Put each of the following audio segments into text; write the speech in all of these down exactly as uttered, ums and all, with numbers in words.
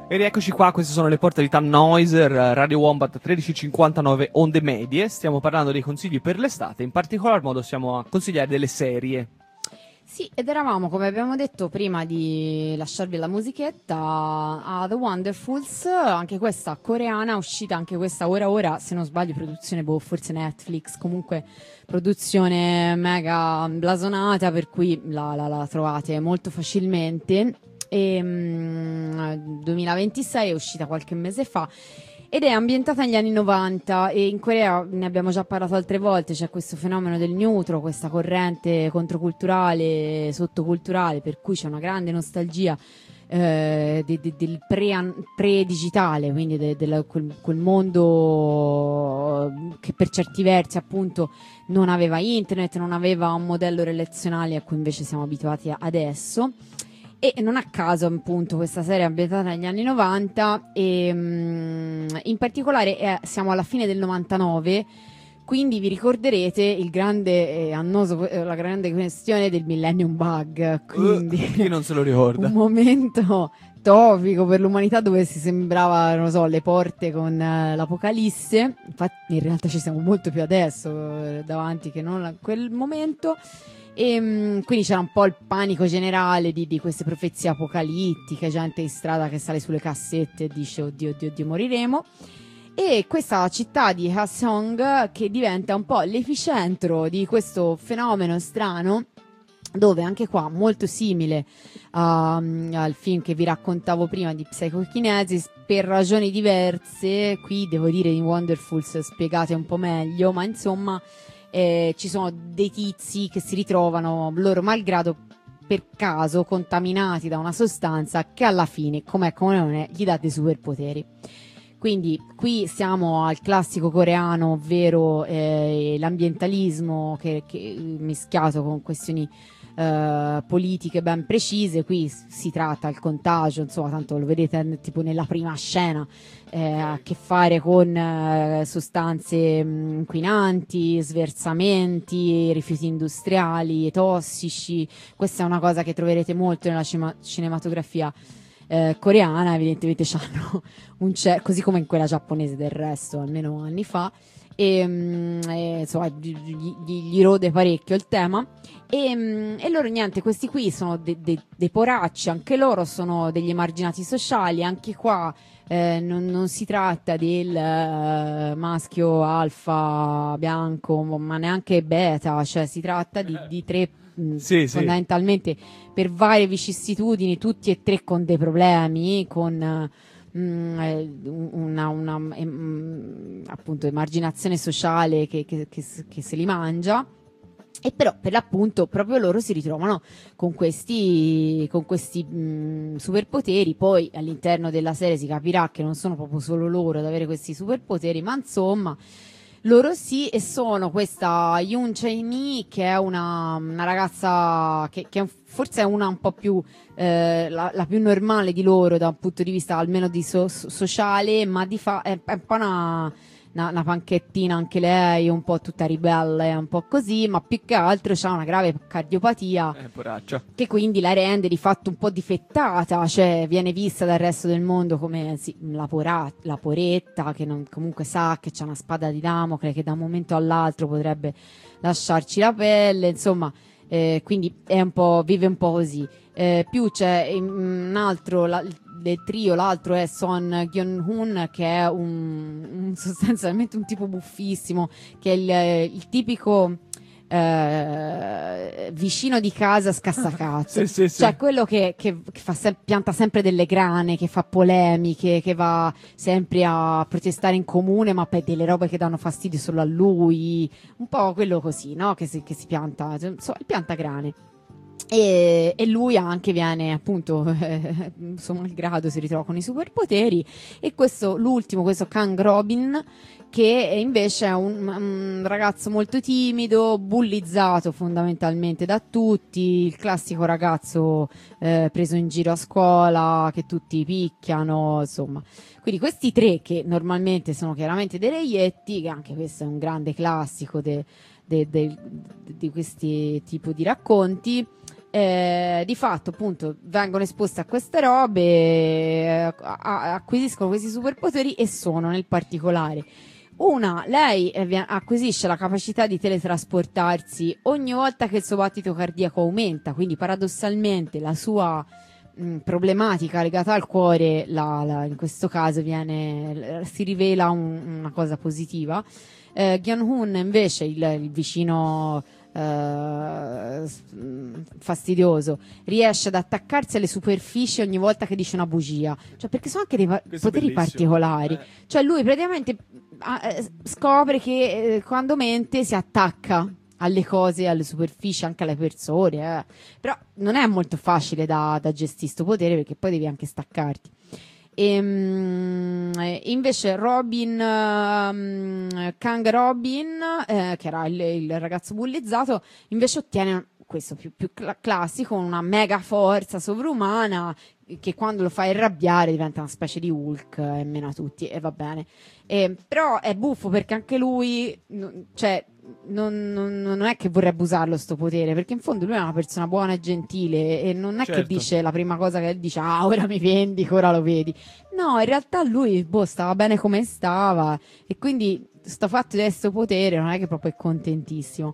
E rieccoci qua, queste sono le porte di Tannhäuser, Radio Wombat tredici cinquantanove onde medie. Stiamo parlando dei consigli per l'estate, in particolar modo stiamo a consigliare delle serie. Sì, ed eravamo, come abbiamo detto prima di lasciarvi la musichetta, a The Wonderfuls, anche questa coreana, uscita anche questa ora ora, se non sbaglio produzione, boh, forse Netflix, comunque produzione mega blasonata, per cui la, la, la trovate molto facilmente. E, um, duemilaventisei, è uscita qualche mese fa ed è ambientata negli anni novanta, e in Corea ne abbiamo già parlato altre volte, c'è questo fenomeno del neutro, questa corrente controculturale, sottoculturale, per cui c'è una grande nostalgia eh, de, de, del pre, pre-digitale, quindi de, de, quel, quel mondo che per certi versi appunto non aveva internet, non aveva un modello relazionale a cui invece siamo abituati adesso. E non a caso appunto questa serie è ambientata negli anni novanta e um, in particolare è, siamo alla fine del novantanove, quindi vi ricorderete il grande eh, annoso, eh, la grande questione del Millennium Bug, quindi uh, chi non se lo ricorda? Un momento topico per l'umanità dove si sembrava, non so, le porte con uh, l'apocalisse. Infatti in realtà ci siamo molto più adesso uh, davanti che non a quel momento. E um, quindi c'era un po' il panico generale di, di queste profezie apocalittiche, gente in strada che sale sulle cassette e dice oddio, oddio, oddio, moriremo. E questa città di Hwaseong che diventa un po' l'epicentro di questo fenomeno strano, dove anche qua molto simile um, al film che vi raccontavo prima di Psychokinesis, per ragioni diverse, qui devo dire in Wonderfuls spiegate un po' meglio, ma insomma Eh, ci sono dei tizi che si ritrovano loro malgrado per caso contaminati da una sostanza che alla fine, com'è come non è, gli dà dei superpoteri. Quindi qui siamo al classico coreano, ovvero eh, l'ambientalismo che, che mischiato con questioni Uh, politiche ben precise. Qui si tratta il contagio, insomma, tanto lo vedete tipo nella prima scena, eh, ha a che fare con uh, sostanze mh, inquinanti, sversamenti, rifiuti industriali, tossici. Questa è una cosa che troverete molto nella cima- cinematografia eh, coreana, evidentemente c'hanno un cer- così come in quella giapponese del resto, almeno anni fa. E, e insomma gli, gli, gli rode parecchio il tema e, e loro niente, questi qui sono de, de, dei poracci, anche loro sono degli emarginati sociali, anche qua eh, non, non si tratta del uh, maschio alfa bianco ma neanche beta, cioè si tratta di, di tre mh, sì, fondamentalmente sì. Per varie vicissitudini, tutti e tre con dei problemi, con uh, una, una um, appunto emarginazione sociale che, che, che, che se li mangia, e però per l'appunto proprio loro si ritrovano con questi, con questi mh, superpoteri. Poi all'interno della serie si capirà che non sono proprio solo loro ad avere questi superpoteri, ma insomma loro sì, e sono questa Yoon Chae-mi, che è una, una ragazza che, che forse è una un po' più eh, la, la più normale di loro da un punto di vista almeno di so, sociale, ma di fa, è, è un po' una, una, una panchettina anche lei, un po' tutta ribelle, un po' così, ma più che altro ha una grave cardiopatia eh, che quindi la rende di fatto un po' difettata, cioè viene vista dal resto del mondo come sì, la, pora, la poretta che non, comunque sa che c'è una spada di Damocle che da un momento all'altro potrebbe lasciarci la pelle, insomma. Eh, quindi è un po', vive un po' così. Eh, più c'è un altro la, del trio, l'altro è Son Gyun-hoon, che è un, un sostanzialmente un tipo buffissimo, che è il, il tipico eh, vicino di casa scassacazzo, sì, sì, sì. Cioè quello che, che, che fa se- pianta sempre delle grane, che fa polemiche, che va sempre a protestare in comune, ma per delle robe che danno fastidio solo a lui, un po' quello così, no? Che si, che si pianta, insomma, il piantagrane. E, e lui anche viene appunto eh, suo malgrado si ritrova con i superpoteri, e questo l'ultimo, questo Kang Robin, che invece è un, un ragazzo molto timido, bullizzato fondamentalmente da tutti, il classico ragazzo eh, preso in giro a scuola, che tutti picchiano, insomma. Quindi questi tre, che normalmente sono chiaramente dei reietti, che anche questo è un grande classico de, de, de, de, di questi tipi di racconti, Eh, di fatto appunto vengono esposte a queste robe, eh, a- a- acquisiscono questi superpoteri e sono nel particolare una, lei eh, vi- acquisisce la capacità di teletrasportarsi ogni volta che il suo battito cardiaco aumenta, quindi paradossalmente la sua mh, problematica legata al cuore la- la- in questo caso viene, si rivela un- una cosa positiva. eh, Gyeon-hoon invece il, il vicino eh, s- mh, fastidioso riesce ad attaccarsi alle superfici ogni volta che dice una bugia, cioè perché sono anche dei pa- Questo è poteri bellissimo. particolari. Eh. Cioè lui praticamente ah, eh, scopre che eh, quando mente si attacca alle cose, alle superfici, anche alle persone, eh. Però non è molto facile da, da gestire sto potere, perché poi devi anche staccarti. E, eh, invece Robin, ehm, Kang Robin, eh, che era il, il ragazzo bullizzato, invece ottiene questo più, più cla- classico, una mega forza sovrumana che quando lo fai arrabbiare diventa una specie di Hulk e mena tutti e va bene. Eh, però è buffo perché anche lui, n- cioè, non, non- non è che vorrebbe usarlo sto potere, perché in fondo lui è una persona buona e gentile e non è che Certo. dice la prima cosa che dice, ah, ora mi vendico, ora lo vedi. No, in realtà lui, boh, stava bene come stava e quindi sto fatto di avere sto potere non è che proprio è contentissimo.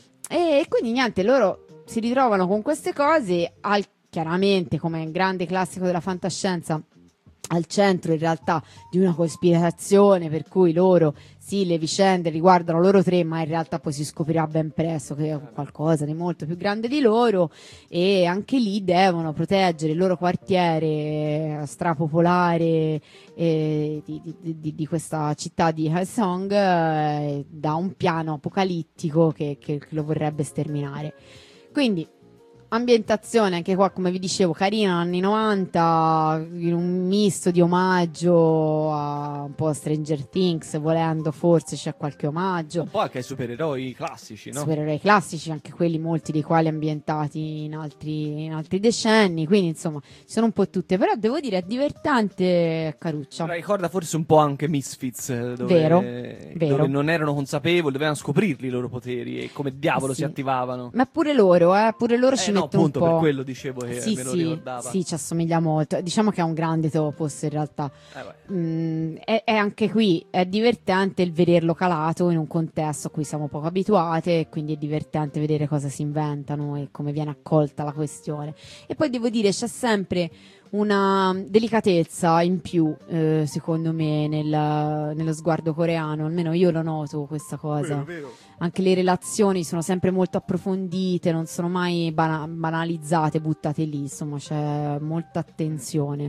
E, e quindi niente, loro si ritrovano con queste cose, al, chiaramente come un grande classico della fantascienza, al centro in realtà di una cospirazione per cui loro, sì, le vicende riguardano loro tre, ma in realtà poi si scoprirà ben presto che è qualcosa di molto più grande di loro, e anche lì devono proteggere il loro quartiere strapopolare eh, di, di, di, di questa città di Haesong eh, da un piano apocalittico che, che, che lo vorrebbe sterminare. Quindi ambientazione anche qua, come vi dicevo, carina, anni novanta, in un misto di omaggio a un po' Stranger Things, volendo forse c'è qualche omaggio. Un po' anche ai supereroi classici, no? Supereroi classici, anche quelli molti dei quali ambientati in altri, in altri decenni, quindi insomma sono un po' tutte, però devo dire è divertente, caruccia. La ricorda forse un po' anche Misfits, eh, dove, Vero, dove vero. non erano consapevoli, dovevano scoprirli i loro poteri e come diavolo Sì. si attivavano. Ma pure loro, eh, pure loro Eh, ci no, mettono appunto, un po'. per quello dicevo che sì, me lo sì, ricordava. sì, ci assomiglia molto. Diciamo che è un grande topos in realtà. Eh, beh. Mm, è, è anche qui è divertente il vederlo calato in un contesto a cui siamo poco abituate, e quindi è divertente vedere cosa si inventano e come viene accolta la questione. E poi devo dire c'è sempre una delicatezza in più, eh, secondo me, nel- nello sguardo coreano, almeno io lo noto questa cosa. Vero, vero. Anche le relazioni sono sempre molto approfondite, non sono mai bana- banalizzate, buttate lì, insomma c'è molta attenzione.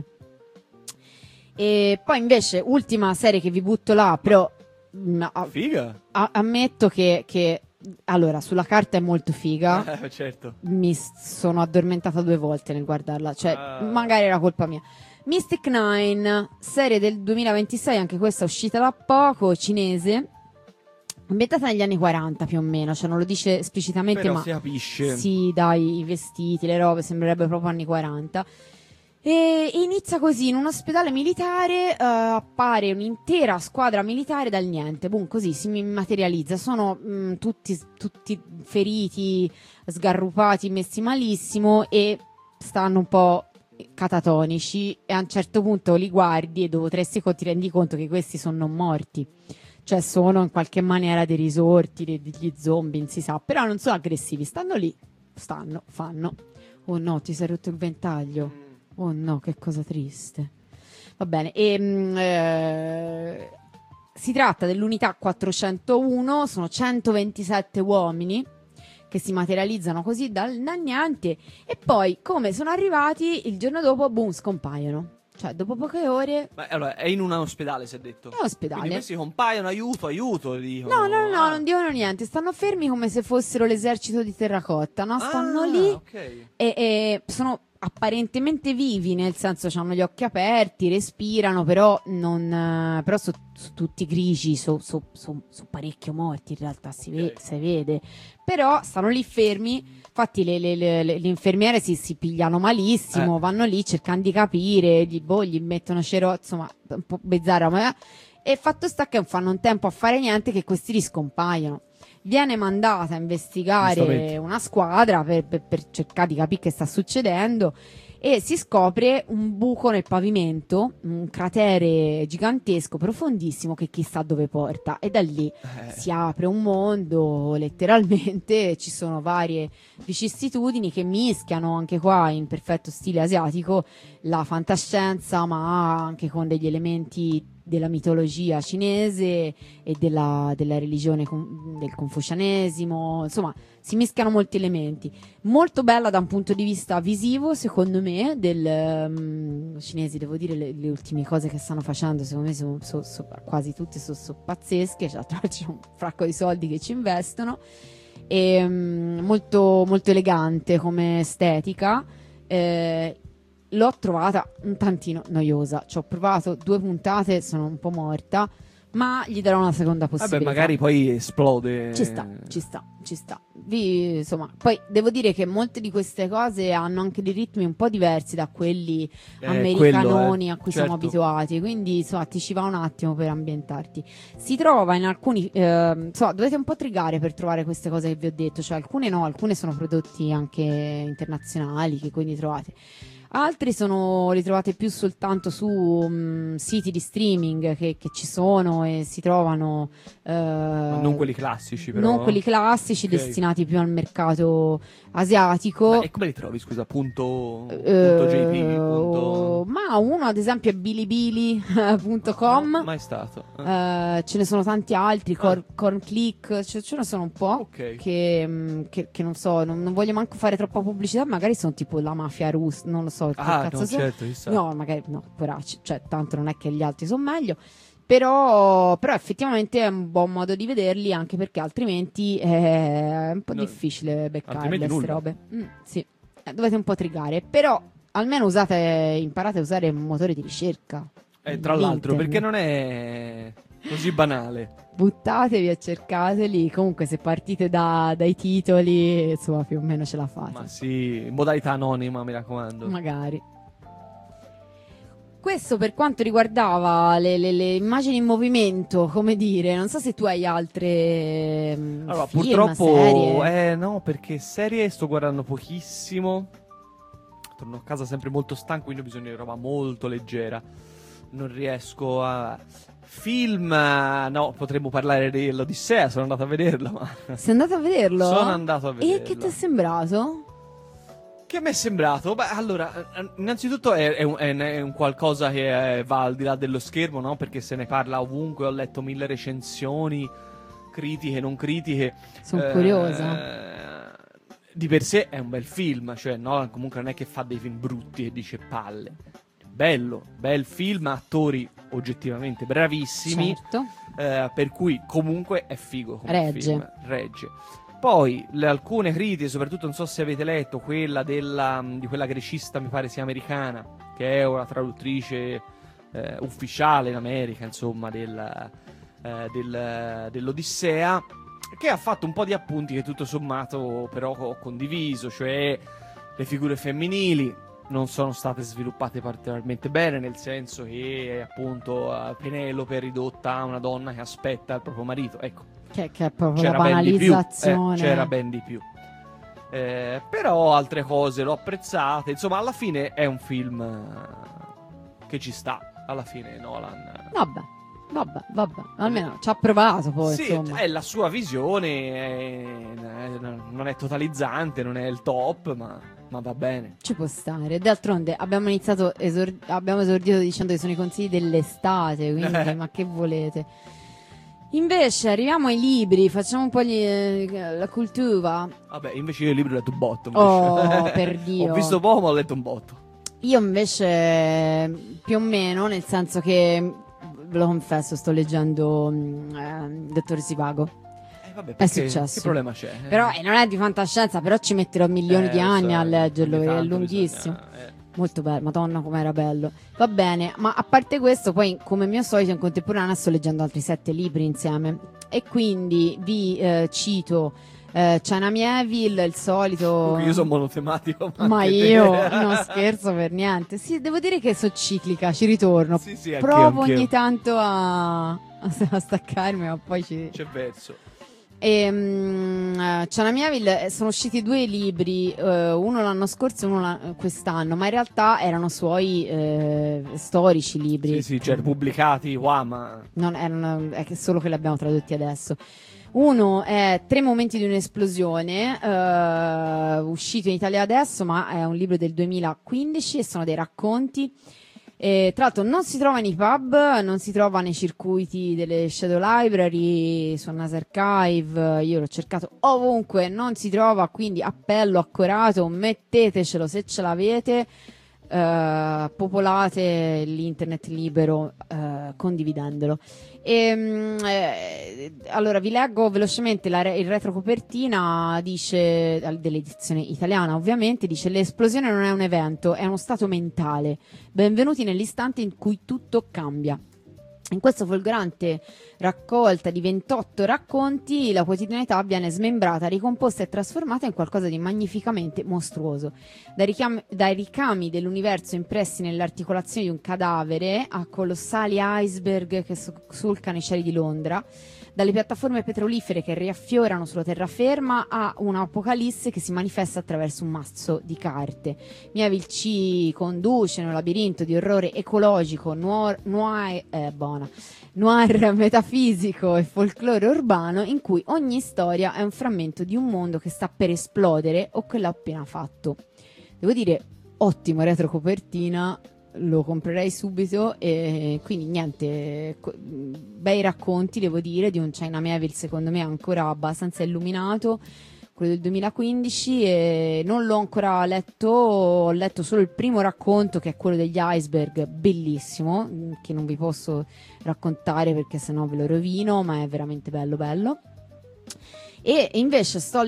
E poi invece, ultima serie che vi butto là, però mh, a- Figa. a- ammetto che, che allora sulla carta è molto figa. Eh, certo. Mi s- sono addormentata due volte nel guardarla, cioè Ah. magari era colpa mia. Mystic Nine, serie del duemilaventisei, anche questa uscita da poco, cinese, ambientata negli anni quaranta più o meno, cioè non lo dice esplicitamente, Però ma si capisce. sì, dai, i vestiti, le robe, sembrerebbe proprio anni quaranta. E inizia così, in un ospedale militare eh, appare un'intera squadra militare dal niente, boom, così si materializza, sono mh, tutti, tutti feriti, sgarrupati, messi malissimo e stanno un po' catatonici, e a un certo punto li guardi e dopo tre secondi ti rendi conto che questi sono non morti, cioè sono in qualche maniera dei risorti, de- degli zombie, non si sa, però non sono aggressivi, stanno lì, stanno, fanno, oh no, ti sei rotto il ventaglio. Oh no, che cosa triste. Va bene, e, mh, eh, si tratta dell'unità quattrocentouno, sono centoventisette uomini che si materializzano così dal da niente e poi, come sono arrivati, il giorno dopo, boom, scompaiono. Cioè, dopo poche ore... Ma allora, è in un ospedale, si è detto. È un ospedale. Quindi questi compaiono, aiuto, aiuto, dicono. No, no, no, Ah. non dicono niente, stanno fermi come se fossero l'esercito di terracotta, no? Stanno Ah, lì ok. e, e sono apparentemente vivi, nel senso hanno gli occhi aperti, respirano, però non eh, però sono tutti grigi, sono so, so, so parecchio morti in realtà, si, ve- Ok. si vede, però stanno lì fermi. Infatti le, le, le, le- le infermiere si, si pigliano malissimo, Eh. vanno lì cercando di capire, gli, boh, gli mettono cero, insomma un po' bizzarra, ma e fatto sta che non fanno un tempo a fare niente che questi riscompaiono. viene mandata a investigare Giustamente. una squadra per, per, per cercare di capire che sta succedendo, e si scopre un buco nel pavimento, un cratere gigantesco, profondissimo, che chissà dove porta, e da lì Eh. si apre un mondo, letteralmente. Ci sono varie vicissitudini che mischiano anche qua, in perfetto stile asiatico, la fantascienza, ma anche con degli elementi della mitologia cinese e della, della religione con, del confucianesimo. Insomma, si mischiano molti elementi. Molto bella da un punto di vista visivo, secondo me, del um, cinesi. Devo dire, le, le ultime cose che stanno facendo, secondo me, sono, so, so, quasi tutte sono so pazzesche. Cioè, tra l'altro c'è un fracco di soldi che ci investono. E, um, molto, molto elegante come estetica. Eh, L'ho trovata un tantino noiosa. Ci ho provato due puntate, sono un po' morta, ma gli darò una seconda possibilità. Vabbè, magari poi esplode. Ci sta, ci sta, ci sta. Vi, insomma, poi devo dire che molte di queste cose hanno anche dei ritmi un po' diversi da quelli Eh, americanoni quello, eh. a cui Certo. siamo abituati, quindi insomma ti ci va un attimo per ambientarti. Si trova in alcuni, eh, insomma, dovete un po' trigare per trovare queste cose che vi ho detto, cioè alcune no, alcune sono prodotti anche internazionali che quindi trovate. Altri sono, li trovate più soltanto su um, siti di streaming che, che ci sono e si trovano, eh, Ma non quelli classici, però. non quelli classici, Ok. destinati più al mercato asiatico. Ma e come li trovi, scusa? Punto, punto Eh, J P? Punto... Ma uno ad esempio è bilibili punto com. No, mai stato. Eh. Eh, ce ne sono tanti altri, Cor- Cornclick, ce, ce ne sono un po'. Ok. Che, mm, che, che non so, non, non voglio manco fare troppa pubblicità, magari sono tipo la mafia russa, non lo so che Ah, cazzo no, sono. certo, chissà. No, magari no, poracci, cioè tanto non è che gli altri sono meglio. Però, però effettivamente è un buon modo di vederli, anche perché altrimenti è un po' No, difficile beccarle altrimenti queste nulla. robe. Mm, sì, Eh, dovete un po' trigare, però almeno usate, imparate a usare un motore di ricerca. Eh, tra l'altro, Internet. perché non è così banale. Buttatevi e cercateli. Comunque, se partite da- dai titoli, insomma, più o meno ce la fate. Ma sì, in modalità anonima, mi raccomando. Magari. Questo per quanto riguardava le, le- le immagini in movimento, come dire, non so se tu hai altre mm, Allora, film, purtroppo, serie. eh, no, perché serie sto guardando pochissimo. Torno a casa sempre molto stanco, quindi ho bisogno di roba molto leggera. Non riesco a... Film, eh, no, potremmo parlare dell'Odissea, sono andato a vederlo, ma... Sei andato a vederlo? Sono andato a E vederlo. che ti è sembrato? Che mi è sembrato? Beh, allora, eh, innanzitutto è, è un, è- è un qualcosa che eh, va al di là dello schermo, no? Perché se ne parla ovunque, ho letto mille recensioni, critiche, non critiche. Sono Eh, curiosa. Di per sé è un bel film, cioè Nolan comunque non è che fa dei film brutti e dice palle. Bello, bel film, attori oggettivamente bravissimi, Certo. eh, per cui comunque è figo come Regge. film, regge. Poi le alcune critiche, soprattutto non so se avete letto quella della, di quella grecista, mi pare sia americana, che è una traduttrice eh, ufficiale in America, insomma, del, eh, del- dell'Odissea, che ha fatto un po' di appunti che tutto sommato però ho condiviso, cioè le figure femminili non sono state sviluppate particolarmente bene, nel senso che appunto eh, Penelope è ridotta a una donna che aspetta il proprio marito, ecco. Che, che è proprio C'era la ben di più, banalizzazione. eh, c'era ben di più. Eh, però altre cose l'ho apprezzate, insomma alla fine è un film eh, che ci sta, alla fine Nolan. Vabbè, vabbè, vabbè. Almeno ci ha provato poi, Sì, insomma. è la sua visione, è- è- non è totalizzante, non è il top, ma, ma va bene. Ci può stare. D'altronde abbiamo iniziato, esor- abbiamo esordito dicendo che sono i consigli dell'estate, quindi Eh. ma che volete? Invece arriviamo ai libri, facciamo un po' gli, eh, la cultura. Vabbè, invece io il libro ho letto un botto. Oh, invece. per Dio. Ho visto poco, ma ho letto un botto. Io invece più o meno, nel senso che, ve lo confesso, sto leggendo mm, eh, Dottor Zivago. Eh, vabbè, È perché- successo. Che problema c'è? Eh, Però eh, non è di fantascienza, però ci metterò milioni eh, di lo anni so, a leggerlo, ogni è tanto lunghissimo. bisogna- eh. Molto bello, madonna com'era bello. Va bene, ma a parte questo, poi come mio solito in contemporanea sto leggendo altri sette libri insieme. E quindi vi eh, cito eh, China Mieville, il solito... Comunque io sono monotematico. Ma anche io te. non scherzo per niente. Sì, devo dire che sono ciclica, ci ritorno. Sì, sì, anch'io, Provo anch'io. ogni tanto a, a staccarmi, ma poi ci... C'è verso. E, um, Chana Miéville, sono usciti due libri, uh, uno l'anno scorso e uno la- quest'anno, ma in realtà erano suoi uh, storici libri. Sì, sì, cioè pubblicati, wow, ma... Non erano, è che solo che li abbiamo tradotti adesso. Uno è Tre momenti di un'esplosione, uh, uscito in Italia adesso, ma è un libro del duemilaquindici e sono dei racconti. E, tra l'altro non si trova nei pub, non si trova nei circuiti delle Shadow Library, su N A S Archive, io l'ho cercato ovunque, non si trova, quindi appello accorato, mettetecelo se ce l'avete, eh, popolate l'internet libero eh, condividendolo. E, mh, eh, allora vi leggo velocemente la re- il retrocopertina, dice, dell'edizione italiana ovviamente, dice: l'esplosione non è un evento, è uno stato mentale. Benvenuti nell'istante in cui tutto cambia. In questa folgorante raccolta di ventotto racconti, la quotidianità viene smembrata, ricomposta e trasformata in qualcosa di magnificamente mostruoso. Dai ricami, dai ricami dell'universo impressi nell'articolazione di un cadavere a colossali iceberg che solcano i cieli di Londra, dalle piattaforme petrolifere che riaffiorano sulla terraferma a un'apocalisse che si manifesta attraverso un mazzo di carte. Miéville ci conduce in un labirinto di orrore ecologico, noir, noir, eh, buona, noir metafisico e folklore urbano, in cui ogni storia è un frammento di un mondo che sta per esplodere o che l'ha appena fatto. Devo dire, ottimo retrocopertina, lo comprerei subito. E quindi niente, bei racconti, devo dire, di un China Miéville secondo me ancora abbastanza illuminato, quello del duemilaquindici, e non l'ho ancora letto, ho letto solo il primo racconto, che è quello degli iceberg, bellissimo, che non vi posso raccontare perché sennò ve lo rovino, ma è veramente bello bello. E invece sto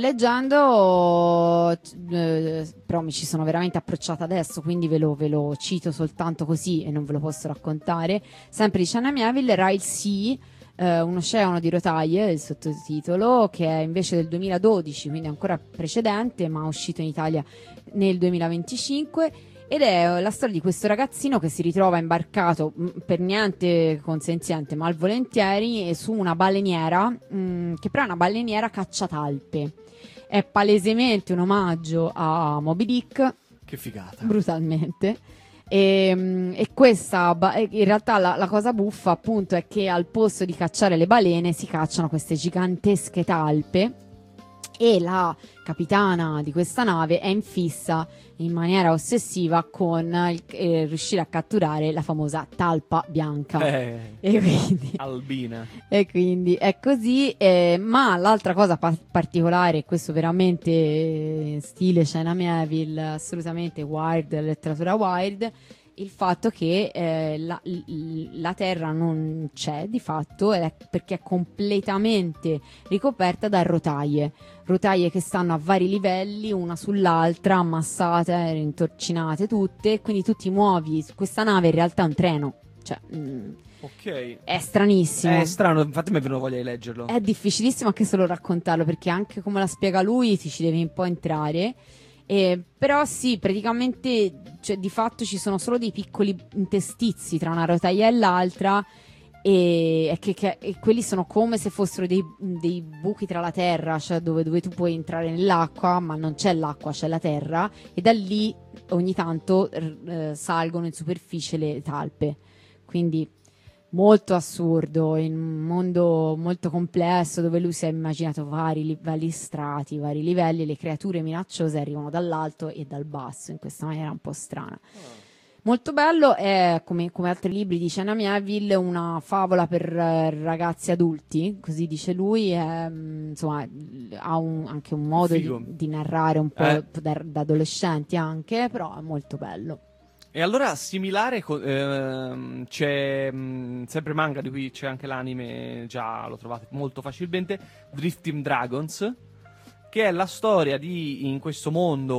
leggendo, eh, però mi ci sono veramente approcciata adesso, quindi ve lo, ve lo cito soltanto così e non ve lo posso raccontare, sempre di Chana Miéville, Ryle Sea, eh, un oceano di rotaie, il sottotitolo, che è invece del duemiladodici, quindi ancora precedente, ma uscito in Italia nel duemilaventicinque. Ed è la storia di questo ragazzino che si ritrova imbarcato, mh, per niente consenziente, malvolentieri, su una baleniera, mh, che però è una baleniera cacciatalpe. È palesemente un omaggio a Moby Dick. Che figata. Brutalmente. E, mh, e questa, in realtà la, la cosa buffa appunto è che al posto di cacciare le balene si cacciano queste gigantesche talpe, e la capitana di questa nave è in fissa in maniera ossessiva con il, eh, riuscire a catturare la famosa talpa bianca. Eh, e, quindi, albina. e quindi è così. Eh, ma l'altra cosa pa- particolare, questo veramente eh, stile China Miéville, assolutamente wild, letteratura wild, il fatto che eh, la, la Terra non c'è di fatto, è perché è completamente ricoperta da rotaie, rotaie che stanno a vari livelli, una sull'altra, ammassate, rintorcinate tutte, quindi tu ti muovi, questa nave in realtà è un treno, cioè mh, ok, è stranissimo. È strano, infatti mi è venuto voglia di leggerlo. È difficilissimo anche solo raccontarlo, perché anche come la spiega lui ti ci devi un po' entrare. Eh, però sì, praticamente, cioè, di fatto ci sono solo dei piccoli interstizi tra una rotaia e l'altra, e, e, che, che, e quelli sono come se fossero dei, dei buchi tra la terra, cioè dove, dove tu puoi entrare nell'acqua, ma non c'è l'acqua, c'è la terra, e da lì ogni tanto eh, salgono in superficie le talpe. Quindi molto assurdo, in un mondo molto complesso dove lui si è immaginato vari, li- vari strati, vari livelli, e le creature minacciose arrivano dall'alto e dal basso in questa maniera un po' strana. Molto bello, è come, come altri libri di China Miéville, una favola per eh, ragazzi adulti, così dice lui, è, mm, insomma ha un- anche un modo di, Figo. di narrare un po' Eh. da, da adolescenti anche, però è molto bello. E allora, similare, co- ehm, c'è mh, sempre manga di cui c'è anche l'anime, già lo trovate molto facilmente, Drifting Dragons, che è la storia di, in questo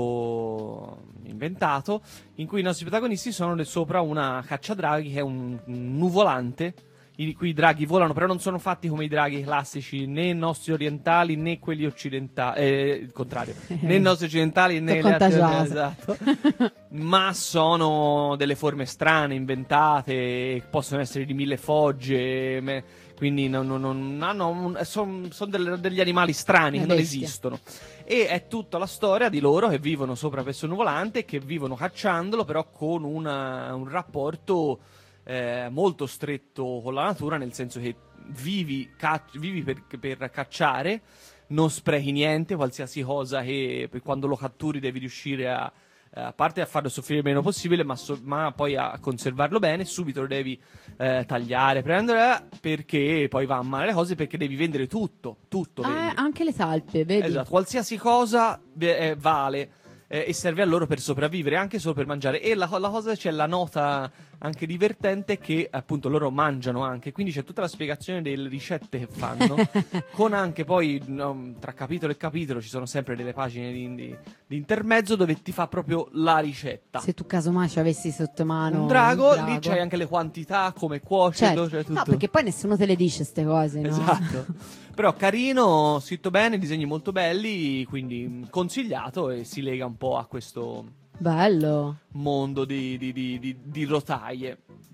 mondo inventato, in cui i nostri protagonisti sono sopra una cacciadraghi che è un, un nuvolante i cui draghi volano, però non sono fatti come i draghi classici, né i nostri orientali né quelli occidentali, eh, il contrario, né i nostri occidentali né le altre, esatto. Ma sono delle forme strane, inventate, possono essere di mille fogge, me, quindi non, non, non hanno, sono son degli animali strani che non esistono. E è tutta la storia di loro che vivono sopra questo nuvolante, che vivono cacciandolo, però con una, un rapporto eh, molto stretto con la natura, nel senso che vivi, cacci, vivi per, per cacciare, non sprechi niente, qualsiasi cosa che quando lo catturi devi riuscire a, a parte a farlo soffrire il meno possibile, ma, so, ma poi a conservarlo bene, subito lo devi eh, tagliare, prendere, perché poi va a male le cose, perché devi vendere tutto, tutto ah, vendi. Anche le talpe, vedi? Esatto, qualsiasi cosa eh, vale eh, e serve a loro per sopravvivere, anche solo per mangiare. E la, la cosa, c'è la nota anche divertente che appunto loro mangiano anche, quindi c'è tutta la spiegazione delle ricette che fanno con anche poi no, tra capitolo e capitolo ci sono sempre delle pagine di, di, di intermezzo dove ti fa proprio la ricetta. Se tu casomai ci avessi sotto mano un drago, un drago. Lì c'hai anche le quantità, come cuocerlo, certo. cioè tutto. No, perché poi nessuno te le dice queste cose, no? Esatto. Però carino, scritto bene, disegni molto belli, quindi consigliato, e si lega un po' a questo bello mondo di, di, di, di, di rotaie.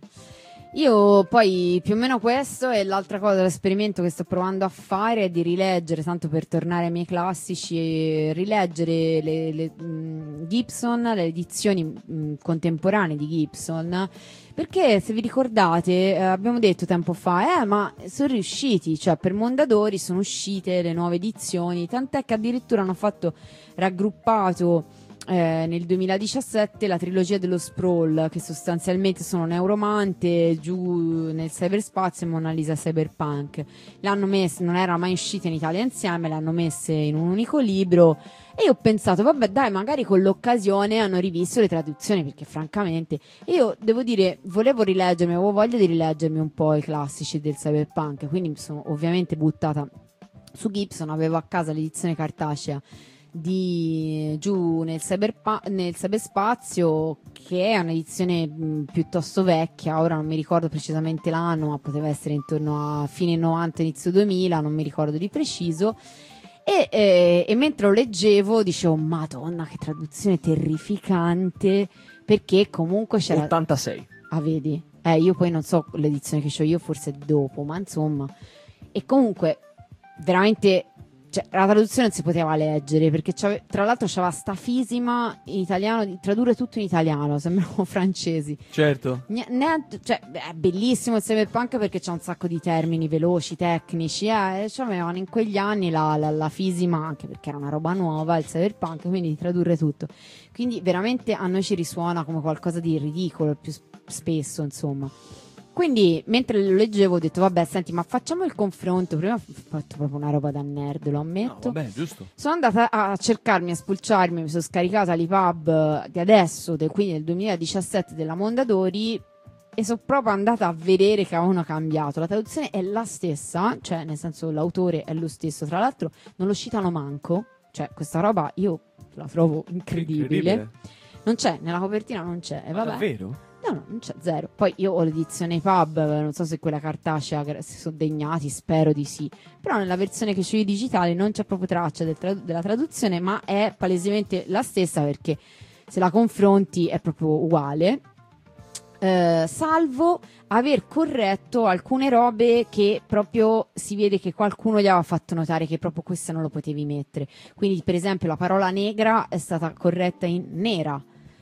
Io poi più o meno questo, e l'altra cosa, l'esperimento che sto provando a fare è di rileggere, tanto per tornare ai miei classici, rileggere le, le mh, Gibson, le edizioni mh, contemporanee di Gibson, perché se vi ricordate eh, abbiamo detto tempo fa, eh ma sono riusciti, cioè per Mondadori sono uscite le nuove edizioni, tant'è che addirittura hanno fatto raggruppato Eh, nel duemiladiciassette la trilogia dello Sprawl, che sostanzialmente sono Neuromante, Giù nel cyberspazio e Mona Lisa Cyberpunk. L'hanno messe, non era mai uscita in Italia insieme, le hanno messe in un unico libro, e io ho pensato vabbè dai, magari con l'occasione hanno rivisto le traduzioni, perché francamente io devo dire, volevo rileggermi, avevo voglia di rileggermi un po' i classici del cyberpunk, quindi mi sono ovviamente buttata su Gibson, avevo a casa l'edizione cartacea di Giù nel, cyberpa- nel cyberspazio, che è un'edizione mh, piuttosto vecchia, ora non mi ricordo precisamente l'anno, ma poteva essere intorno a fine novanta, inizio duemila, non mi ricordo di preciso, e, e, e mentre lo leggevo dicevo madonna che traduzione terrificante, perché comunque c'era ottantasei. Ah vedi? Eh io poi non so l'edizione che ho io, forse dopo, ma insomma, e comunque veramente, cioè, la traduzione non si poteva leggere, perché tra l'altro c'aveva sta fisima in italiano di tradurre tutto in italiano, sembrano francesi. Certo. Niente, cioè, è bellissimo il cyberpunk perché c'ha un sacco di termini veloci, tecnici, eh, e c'avevano in quegli anni la, la, la fisima, anche perché era una roba nuova il cyberpunk, quindi di tradurre tutto. Quindi veramente a noi ci risuona come qualcosa di ridicolo più spesso, insomma. Quindi mentre lo leggevo ho detto vabbè senti, ma facciamo il confronto. Prima ho fatto proprio una roba da nerd, lo ammetto. No, vabbè, giusto. Sono andata a cercarmi, a spulciarmi, mi sono scaricata l'EPUB di adesso, del, quindi del duemiladiciassette, della Mondadori, e sono proprio andata a vedere che avevano cambiato. La traduzione è la stessa, cioè nel senso l'autore è lo stesso, tra l'altro non lo citano manco, cioè questa roba io la trovo incredibile, incredibile. Non c'è, nella copertina non c'è, e vabbè. Davvero? No, no, non c'è, zero. Poi io ho l'edizione pub, non so se quella cartacea si sono degnati, spero di sì. Però nella versione che c'ho io digitale non c'è proprio traccia del trad- della traduzione, ma è palesemente la stessa, perché se la confronti è proprio uguale. Eh, salvo aver corretto alcune robe che proprio si vede che qualcuno gli aveva fatto notare che proprio questa non lo potevi mettere. Quindi, per esempio, la parola negra è stata corretta in nera.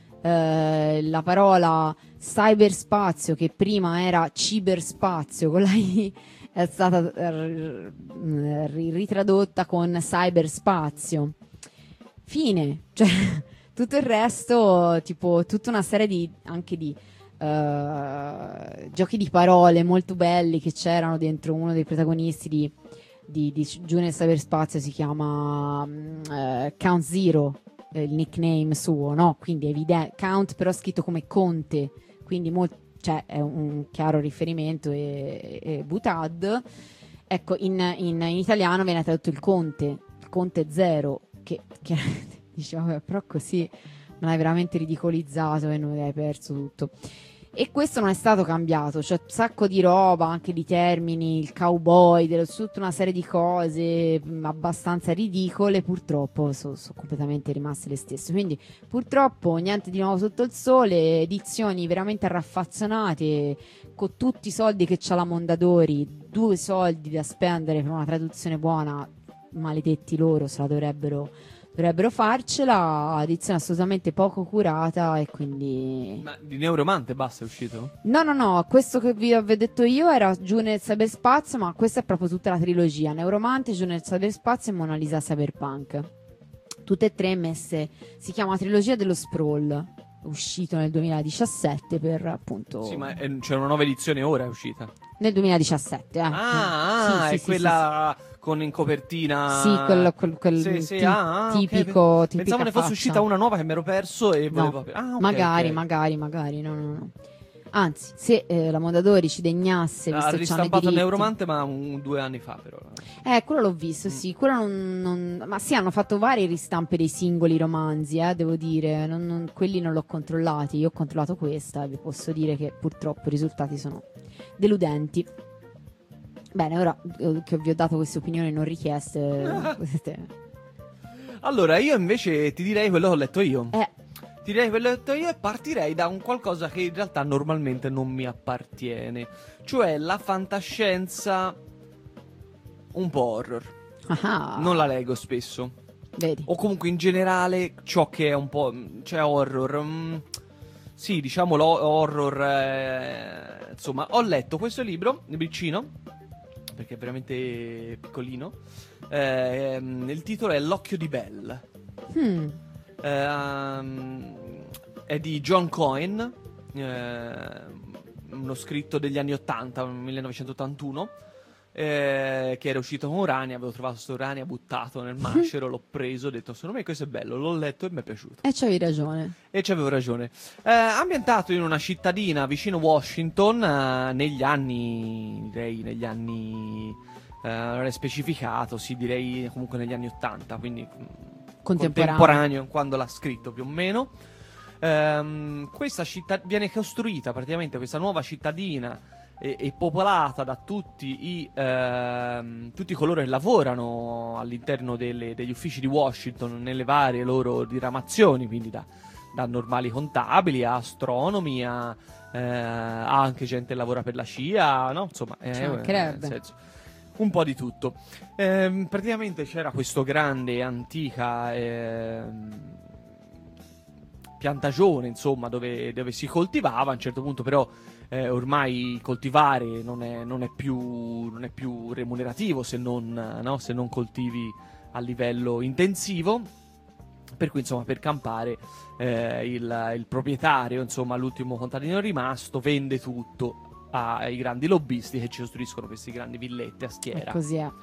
Uh, la parola cyberspazio, che prima era ciberspazio con la I, è stata uh, ritradotta con cyberspazio. Fine. Cioè, tutto il resto, tipo tutta una serie di anche di uh, giochi di parole molto belli che c'erano dentro uno dei protagonisti di, di, di Giù nel cyberspazio, si chiama uh, Count Zero, il nickname suo, no? Quindi è evidente, Count però scritto come Conte, quindi molt- cioè è un chiaro riferimento, e, e Butad, ecco, in, in, in italiano viene tradotto il Conte, il Conte Zero, che, che diciamo, però così non hai veramente ridicolizzato e non hai perso tutto. E questo non è stato cambiato, c'è un sacco di roba, anche di termini, il cowboy, dello- tutta una serie di cose mh, abbastanza ridicole, purtroppo sono completamente rimaste le stesse. Quindi purtroppo niente di nuovo sotto il sole, edizioni veramente raffazzonate, con tutti i soldi che c'ha la Mondadori, due soldi da spendere per una traduzione buona, maledetti loro, se la dovrebbero... Dovrebbero farcela, edizione assolutamente poco curata e quindi... Ma di Neuromante basta è uscito? No, no, no, questo che vi avevo detto io era Giù nel cyberspazio, ma questa è proprio tutta la trilogia. Neuromante, Giù nel cyberspazio e Mona Lisa Cyberpunk. Tutte e tre messe, si chiama Trilogia dello Sprawl, uscito nel duemiladiciassette per appunto... Sì, ma è- c'è una nuova edizione ora, è uscita. Nel duemiladiciassette, eh. Ah, ah, Sì, è sì, sì, quella con in copertina. Sì, quel, quel, quel Sì, sì, ti- ah, ah, ok. tipico, tipica Pensavo ne fosse faccia. uscita una nuova che mi ero perso e No, volevo. Ah, ok, magari, ok. magari, magari, no, no, no. Anzi, se eh, la Mondadori ci degnasse, Ha visto che c'hanno i ristampato diritti... Neuromante, ma un, due anni fa, però. Eh, quello l'ho visto, Mm. sì, quello non, non- ma sì, hanno fatto varie ristampe dei singoli romanzi, eh, devo dire, non- non- quelli non l'ho controllati, io ho controllato questa e vi posso dire che purtroppo i risultati sono deludenti. Bene, ora eh, che vi ho dato queste opinioni non richieste, potete... Allora, io invece ti direi quello che ho letto io. Eh, Ti direi quello che ho letto io e partirei da un qualcosa che in realtà normalmente non mi appartiene, cioè la fantascienza un po' horror. ah, Non la leggo spesso. vedi. O comunque in generale ciò che è un po'... cioè horror... mm, sì, diciamo lo horror... eh, insomma, ho letto questo libro, libricino, perché è veramente piccolino. ehm, il titolo è L'occhio di Belle. Hmm. Ehm, è di John Cohen, ehm, uno scritto degli anni ottanta, millenovecentottantuno, eh, che era uscito con Urania. Avevo trovato sto Urania buttato nel macero, l'ho preso, ho detto secondo me questo è bello, l'ho letto e mi è piaciuto. E c'avevi ragione. E ci avevo ragione. Eh, ambientato in una cittadina vicino Washington, eh, negli anni, direi negli anni, eh, non è specificato, sì, direi comunque negli anni ottanta, quindi mm, Contemporaneo. contemporaneo quando l'ha scritto più o meno. Ehm, questa città viene costruita praticamente, questa nuova cittadina è, è popolata da tutti i ehm, tutti coloro che lavorano all'interno delle- degli uffici di Washington nelle varie loro diramazioni, quindi da, da normali contabili a astronomi a, eh, a anche gente che lavora per la C I A, no? Insomma, eh, Ci eh, mancherebbe. nel senso, un po' di tutto. Ehm, praticamente c'era questo grande antica ehm, piantagione, insomma, dove, dove si coltivava. A un certo punto, però, eh, ormai coltivare non è, non è più, non è più remunerativo se non, no? Se non coltivi a livello intensivo. Per cui, insomma, per campare, eh, il, il proprietario, insomma, l'ultimo contadino rimasto, vende tutto ai grandi lobbisti che ci costruiscono queste grandi villette a E schiera. così è.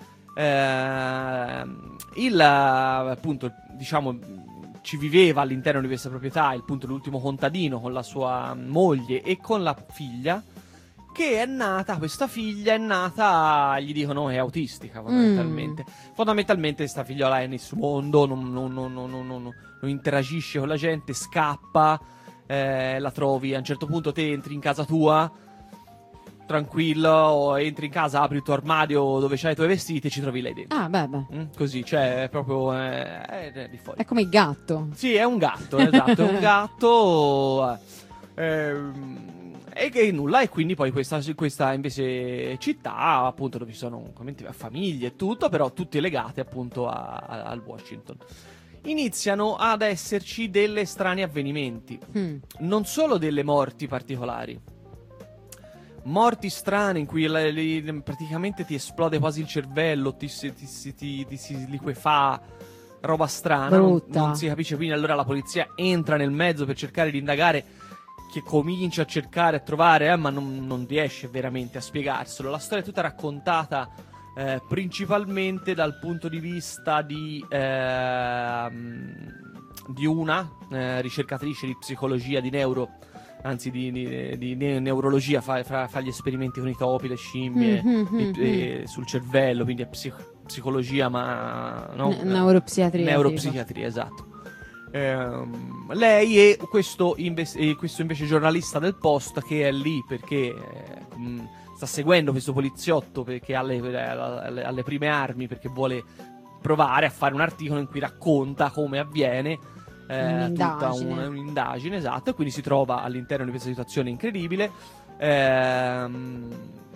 Ehm, il appunto, diciamo, ci viveva all'interno di questa proprietà il punto l'ultimo contadino con la sua moglie e con la figlia, che è nata, questa figlia è nata, gli dicono è autistica fondamentalmente. Fondamentalmente questa figliola è nel suo mondo, non, non- non- non- non- non- non interagisce con la gente, scappa, eh, la trovi a un certo punto, te entri in casa tua tranquillo, o entri in casa, apri il tuo armadio dove c'hai i tuoi vestiti e ci trovi lei dentro. Ah, beh, beh. Mm, così, cioè è proprio eh, è, è di fuori. È come il gatto. Sì, è un gatto, esatto, è un gatto. ehm, e che nulla, e quindi poi questa, questa invece città, appunto, dove ci sono come dire, famiglie e tutto, però tutte legate appunto a- a- al Washington. Iniziano ad esserci delle strani avvenimenti, Mm. non solo delle morti particolari. Morti strane in cui la- li- praticamente ti esplode quasi il cervello, ti, si- ti, si- ti- ti si liquefà, roba strana, non, Brutta. non si capisce. Quindi allora la polizia entra nel mezzo per cercare di indagare, che comincia a cercare, a trovare, eh, ma non, non riesce veramente a spiegarselo. La storia è tutta raccontata eh, principalmente dal punto di vista di, ehm, di una eh, ricercatrice di psicologia, di neuro, anzi di, di- di ne- neurologia, fa, fa- fa gli esperimenti con i topi, le scimmie, Mm, mm, e- mm, e sul cervello, quindi è psic- psicologia, ma no? Ne- neuropsichiatria, Neuropsichiatria, esatto. Ehm, lei e questo, inve- e questo invece giornalista del Post che è lì perché eh, mh, sta seguendo questo poliziotto perché ha le, alle, alle prime armi, perché vuole provare a fare un articolo in cui racconta come avviene eh, tutta un, un'indagine, esatto, e quindi si trova all'interno di questa situazione incredibile. Ehm,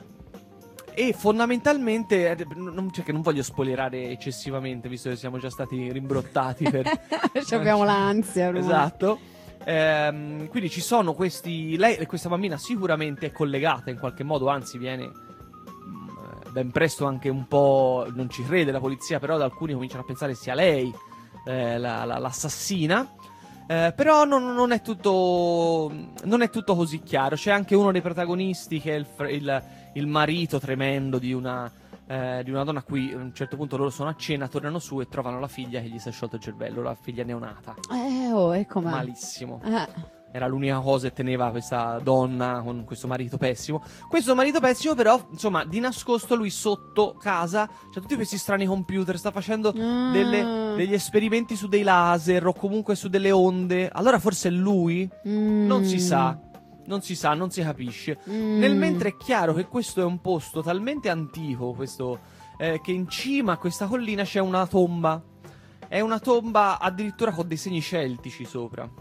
E fondamentalmente, eh, non, cioè che non voglio spoilerare eccessivamente, visto che siamo già stati rimbrottati per... Ci abbiamo l'ansia ormai. Esatto. Ehm, quindi ci sono questi... Lei, questa bambina sicuramente è collegata in qualche modo, anzi viene mh, ben presto anche un po'... Non ci crede la polizia, però da alcuni cominciano a pensare sia lei eh, la, la, l'assassina. Eh, però non, non è tutto non è tutto così chiaro. C'è anche uno dei protagonisti che è il, il, il marito tremendo di una, eh, di una donna a cui a un certo punto loro sono a cena, tornano su e trovano la figlia che gli si è sciolto il cervello, la figlia neonata. Eh, oh, e com'è? Malissimo. Eh. Era l'unica cosa che teneva questa donna con questo marito pessimo. Questo marito pessimo però, insomma, di nascosto lui sotto casa c'ha tutti questi strani computer, sta facendo Mm. delle, degli esperimenti su dei laser o comunque su delle onde. Allora forse è lui? Mm. Non si sa. Non si sa, non si capisce. Mm. Nel mentre è chiaro che questo è un posto talmente antico, questo, eh, che in cima a questa collina c'è una tomba. È una tomba addirittura con dei segni celtici sopra.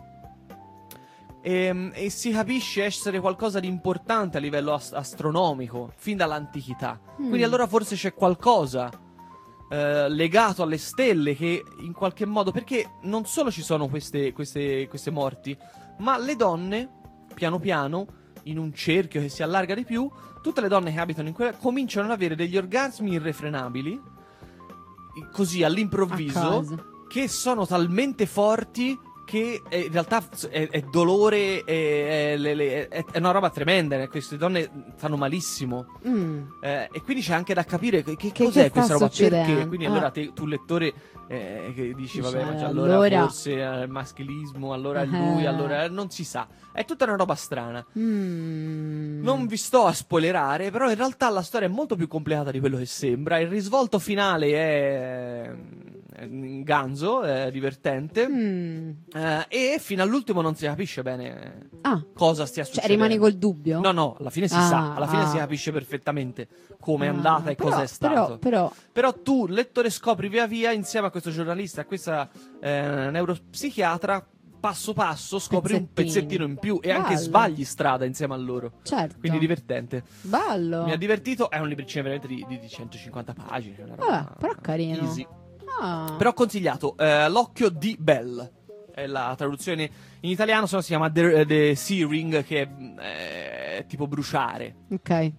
E, e si capisce essere qualcosa di importante a livello ast- astronomico, fin dall'antichità. Mm. Quindi allora forse c'è qualcosa eh, legato alle stelle che in qualche modo... Perché non solo ci sono queste, queste, queste morti, ma le donne, piano piano, in un cerchio che si allarga di più, tutte le donne che abitano in quella cominciano ad avere degli orgasmi irrefrenabili, così all'improvviso, A caso. che sono talmente forti che eh, in realtà è, è dolore, è, è, è, è una roba tremenda. eh. Queste donne fanno malissimo. Mm. Eh, e quindi c'è anche da capire che, che Che- cos'è che questa sta roba, succedendo? perché. Quindi Ah. allora te, tu lettore eh, che dici, vabbè, Dice, ma già allora, allora- forse è il maschilismo, allora è Eh. lui, allora è- non si sa. È tutta una roba strana. Mm. Non vi sto a spoilerare, però in realtà la storia è molto più complicata di quello che sembra. Il risvolto finale è, è ganzo, è divertente. Mm. Eh, e fino all'ultimo non si capisce bene Ah, cosa stia cioè succedendo. rimani col dubbio? No, no, alla fine si Ah, sa, alla fine ah. si capisce perfettamente come è Ah, andata e però- cosa è stato. Però, però Però tu, lettore, scopri via via, insieme a questo giornalista e a questa eh, neuropsichiatra, passo passo scopri un Pezzettini. pezzettino in più e anche Bello. sbagli strada insieme a loro. certo. Quindi divertente. Bello. Mi ha divertito, è un libricino veramente di, di, di centocinquanta pagine. Una roba Vabbè, però carino. easy. Ah. Però consigliato, eh, L'occhio di Bell. È la traduzione in italiano, se no si chiama The, The Searing, che è, è tipo bruciare. Ok.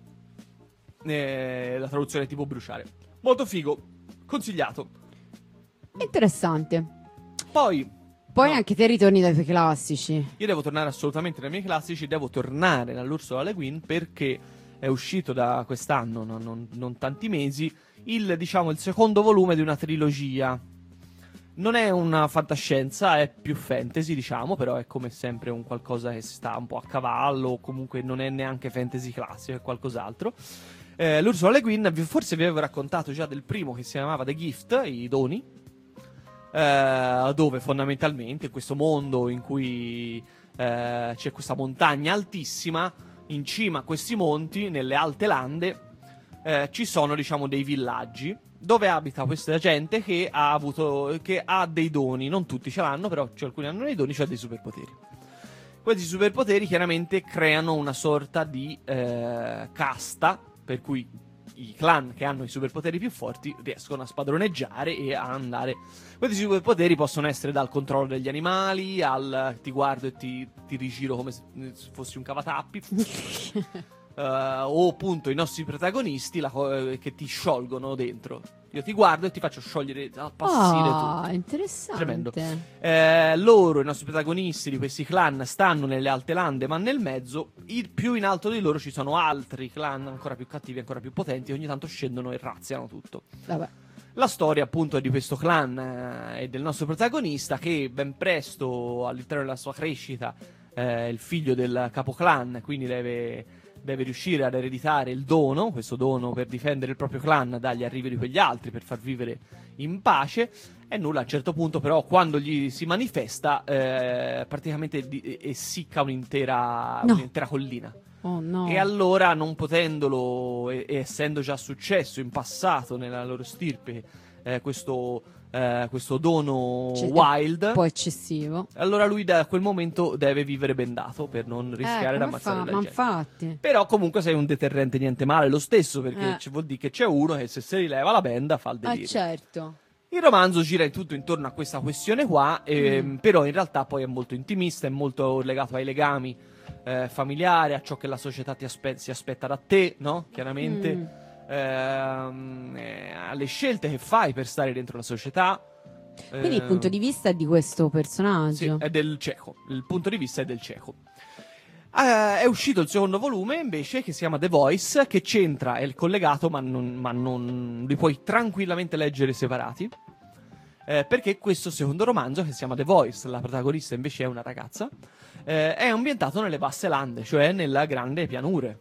Eh, la traduzione è tipo bruciare. Molto figo, consigliato. Interessante. Poi, Poi no, anche te ritorni dai tuoi classici. io devo tornare assolutamente nei miei classici, devo tornare dall'Ursula Le Guin perché è uscito da quest'anno, non, non, non tanti mesi, il, diciamo, il secondo volume di una trilogia. Non è una fantascienza, è più fantasy, diciamo, però è come sempre un qualcosa che sta un po' a cavallo, o comunque non è neanche fantasy classico, è qualcos'altro. Eh, L'Ursula Le Guin, vi- forse vi avevo raccontato già del primo che si chiamava The Gift, i doni, eh, dove fondamentalmente in questo mondo in cui eh, c'è questa montagna altissima, in cima a questi monti, nelle alte lande, eh, ci sono, diciamo, dei villaggi dove abita questa gente che ha avuto, che ha dei doni. Non tutti ce l'hanno, però cioè, alcuni hanno dei doni, cioè dei superpoteri. Questi superpoteri chiaramente creano una sorta di eh, casta, per cui i clan che hanno i superpoteri più forti riescono a spadroneggiare e a andare. Questi superpoteri possono essere dal controllo degli animali al ti guardo e ti, ti rigiro come se fossi un cavatappi. Uh, o appunto i nostri protagonisti la co- eh, che ti sciolgono dentro. Io ti guardo e ti faccio sciogliere, appassire Ah, tutto. interessante. Tremendo. Eh, loro, i nostri protagonisti di questi clan, stanno nelle alte lande, ma nel mezzo, il, più in alto di loro ci sono altri clan ancora più cattivi, ancora più potenti, che ogni tanto scendono e razziano tutto. Vabbè. La storia appunto è di questo clan eh, e del nostro protagonista che ben presto all'interno della sua crescita eh, è il figlio del capoclan, quindi deve, deve riuscire ad ereditare il dono, questo dono per difendere il proprio clan dagli arrivi di quegli altri, per far vivere in pace. E nulla, a un certo punto però quando gli si manifesta eh, praticamente di- essicca un'intera, No. un'intera collina. Oh no. E allora, non potendolo, e, e essendo già successo in passato nella loro stirpe eh, questo, eh, questo dono Cioè, wild, un po' eccessivo. allora lui da quel momento deve vivere bendato per non rischiare Eh, di come ammazzare fa? la Ma gente. infatti. Però comunque sei un deterrente niente male lo stesso, perché Eh. ci vuol dire che c'è uno che se si rileva la benda fa il Ah, delirio. certo. Il romanzo gira in tutto intorno a questa questione qua, ehm, Mm. però in realtà poi è molto intimista, è molto legato ai legami eh, familiari, a ciò che la società ti aspe- si aspetta da te, no? Chiaramente, Mm. ehm, eh, alle scelte che fai per stare dentro la società. Quindi il ehm, punto di vista è di questo personaggio. sì, è del cieco. Il punto di vista è del cieco. Eh, è uscito il secondo volume invece, che si chiama The Voice, che c'entra, è collegato, ma non, ma non li puoi tranquillamente leggere separati. Eh, perché questo secondo romanzo, che si chiama The Voice, la protagonista invece è una ragazza, eh, è ambientato nelle basse lande, cioè nella grande pianure.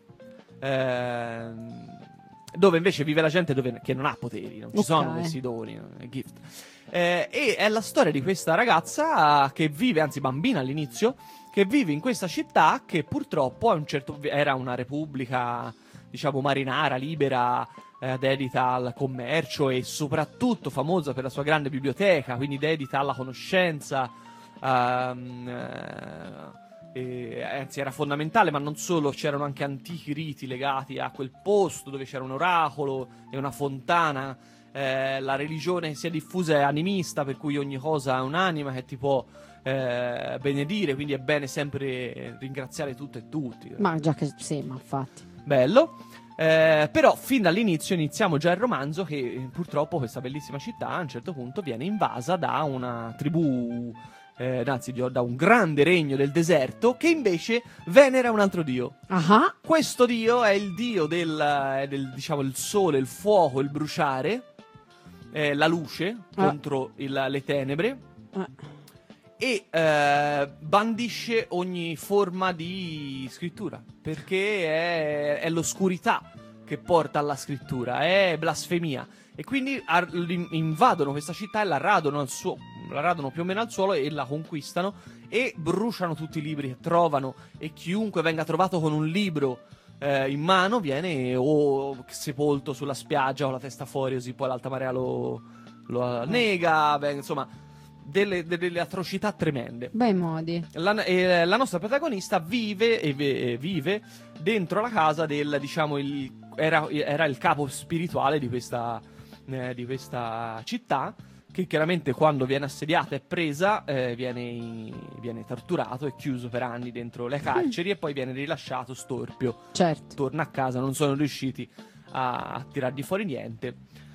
Ehm, dove invece vive la gente dove- che non ha poteri, non ci Ok. sono questi doni, eh, gift. Eh, e è la storia di questa ragazza che vive, anzi bambina all'inizio, che vive in questa città che purtroppo a un certo era una repubblica, diciamo, marinara, libera, eh, dedita al commercio e soprattutto famosa per la sua grande biblioteca, quindi dedita alla conoscenza. ehm, eh, e, anzi, era fondamentale, ma non solo, c'erano anche antichi riti legati a quel posto dove c'era un oracolo e una fontana. Eh, la religione che si è diffusa è animista, per cui ogni cosa ha un'anima che ti può eh, benedire, quindi è bene sempre ringraziare tutto e tutti. Ma già che sì, ma infatti. Bello. Eh, però fin dall'inizio iniziamo già il romanzo che eh, purtroppo questa bellissima città a un certo punto viene invasa da una tribù, eh, anzi di- da un grande regno del deserto che invece venera un altro dio. Ah, Questo dio è il dio del, eh, del, diciamo, il sole, il fuoco, il bruciare, eh, la luce Ah. contro il- le tenebre, eh. e eh, bandisce ogni forma di scrittura, perché è, è l'oscurità che porta alla scrittura, è blasfemia, e quindi ar- lim- invadono questa città e la radono, al suo- la radono più o meno al suolo e la conquistano e bruciano tutti i libri che trovano, e chiunque venga trovato con un libro eh, in mano viene o sepolto sulla spiaggia con la testa fuori, così poi l'alta marea lo, lo nega, beh, insomma delle, delle atrocità tremende. Bei modi. La, eh, la nostra protagonista vive e ve- vive dentro la casa del, diciamo, il, era, era il capo spirituale di questa, eh, di questa città, che chiaramente quando viene assediata e presa eh, viene, viene torturato e chiuso per anni dentro le carceri e poi viene rilasciato storpio. Certo. Torna a casa, non sono riusciti a, a tirargli fuori niente.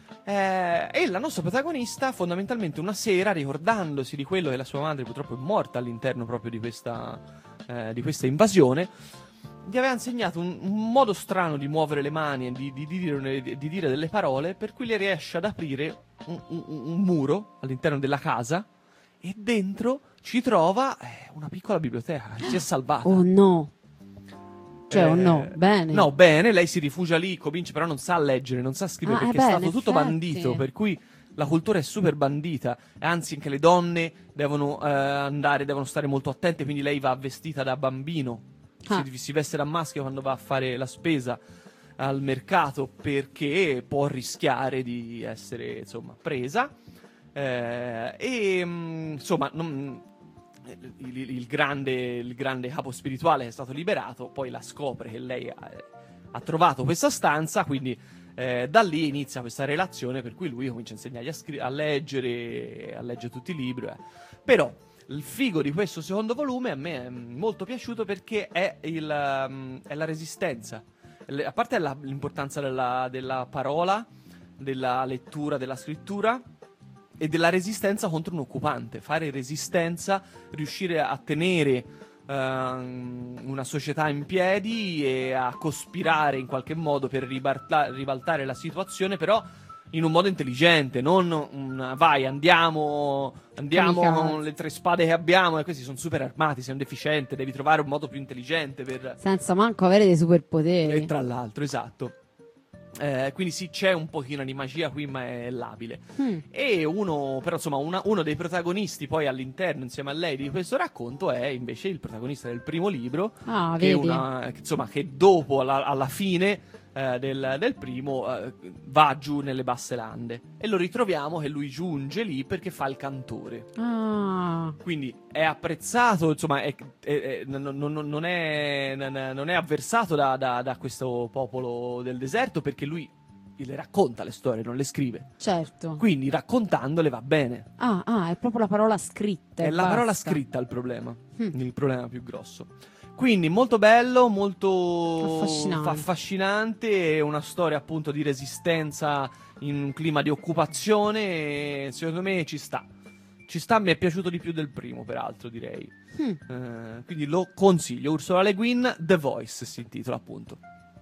Eh, e la nostra protagonista, fondamentalmente, una sera, ricordandosi di quello che la sua madre purtroppo è morta all'interno proprio di questa, eh, di questa invasione, gli aveva insegnato un, un modo strano di muovere le mani e di, di, di, dire, di dire delle parole, per cui lei riesce ad aprire un, un- un muro all'interno della casa e dentro ci trova eh, una piccola biblioteca che si è salvata. Oh no. Cioè, Eh, oh no, bene. No, bene, lei si rifugia lì, comincia, però non sa leggere, non sa scrivere, Ah, perché eh è beh, stato in tutto effetti. bandito, per cui la cultura è super bandita, e anzi anche le donne devono eh, andare, devono stare molto attente, quindi lei va vestita da bambino, Ah. si, si veste da maschio quando va a fare la spesa al mercato, perché può rischiare di essere, insomma, presa. Eh, e mm, insomma, non- il, il- il grande, il grande capo spirituale che è stato liberato poi la scopre che lei ha, ha trovato questa stanza, quindi eh, da lì inizia questa relazione, per cui lui comincia a insegnargli a, scri- a leggere, a leggere tutti i libri. eh. Però il figo di questo secondo volume a me è molto piaciuto, perché è, il, um, è la resistenza. Le- a parte la- l'importanza della, della parola, della lettura, della scrittura, e della resistenza contro un occupante. Fare resistenza, riuscire a tenere ehm, una società in piedi e a cospirare in qualche modo per ribalta- ribaltare la situazione, però in un modo intelligente, non un, vai, andiamo, andiamo, le tre spade che abbiamo, e questi sono super armati, sei un deficiente, devi trovare un modo più intelligente per... Senza manco avere dei superpoteri. E tra l'altro, esatto. Eh, quindi sì, c'è un pochino di magia qui, ma è labile. Mm. E uno, però insomma, una, uno dei protagonisti poi all'interno, insieme a lei, di questo racconto è invece il protagonista del primo libro, Ah, che, vedi. una, che, insomma, che dopo, alla, alla fine eh, del, del primo, eh, va giù nelle basse lande. E lo ritroviamo che lui giunge lì perché fa il cantore. Ah. Quindi è apprezzato, insomma, è, è, è, non, non, non, è, non è avversato da, da, da questo popolo del deserto, perché lui le racconta le storie, non le scrive. Certo. Quindi raccontandole va bene. Ah, ah, è proprio la parola scritta. È la basta. parola scritta il problema, Mm. il problema più grosso. Quindi molto bello, molto Affascinante. affascinante, una storia appunto di resistenza in un clima di occupazione, e secondo me ci sta. Ci sta, mi è piaciuto di più del primo, peraltro, direi. Mm. Eh, quindi lo consiglio. Ursula Le Guin, The Voice si intitola, appunto.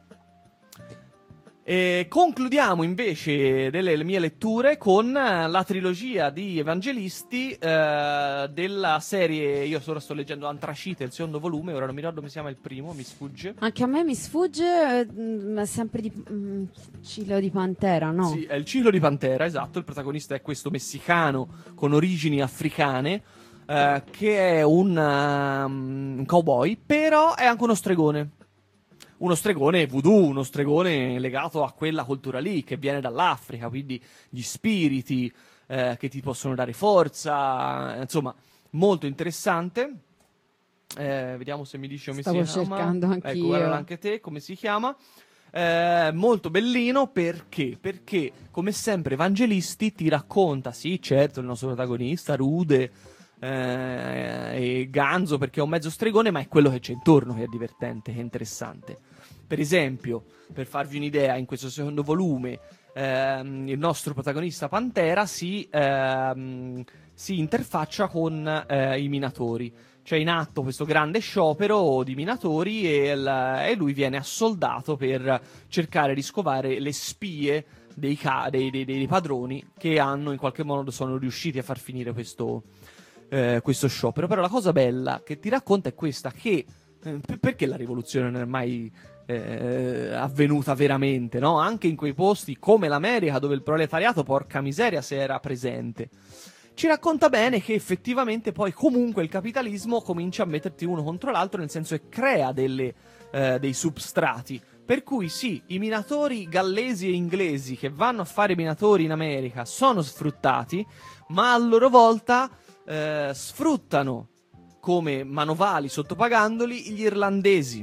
E concludiamo invece delle le mie letture con la trilogia di Evangelisti eh, della serie. Io ora sto leggendo Antracite, il secondo volume, ora non mi ricordo come si chiama il primo, mi sfugge. Anche a me mi sfugge, mm, ma sempre di mm, Cilo di Pantera, no? Sì, è il ciclo di Pantera, esatto. Il protagonista è questo messicano con origini africane, eh, che è un, um, un cowboy, però è anche uno stregone. Uno stregone voodoo, uno stregone legato a quella cultura lì, che viene dall'Africa, quindi gli spiriti eh, che ti possono dare forza, insomma, molto interessante. Eh, vediamo se mi dice come Stavo si chiama. cercando anch'io. Ecco, guarda anche te, come si chiama. Eh, molto bellino, perché? Perché, come sempre, Evangelisti ti racconta, sì, certo, il nostro protagonista, rude, eh, e ganzo perché è un mezzo stregone, ma è quello che c'è intorno che è divertente, che è interessante. Per esempio, per farvi un'idea, in questo secondo volume ehm, il nostro protagonista Pantera si, ehm, si interfaccia con eh, i minatori. C'è in atto questo grande sciopero di minatori e, il, e lui viene assoldato per cercare di scovare le spie dei, ca- dei, dei, dei padroni che hanno in qualche modo sono riusciti a far finire questo, eh, questo sciopero. Però la cosa bella che ti racconta è questa, che eh, p- perché la rivoluzione non è mai eh, avvenuta veramente, no? Anche in quei posti come l'America, dove il proletariato, porca miseria, se era presente. Ci racconta bene che effettivamente poi comunque il capitalismo comincia a metterti uno contro l'altro, nel senso che crea delle, eh, dei substrati. Per cui sì, i minatori gallesi e inglesi che vanno a fare minatori in America sono sfruttati, ma a loro volta eh, sfruttano come manovali, sottopagandoli, gli irlandesi.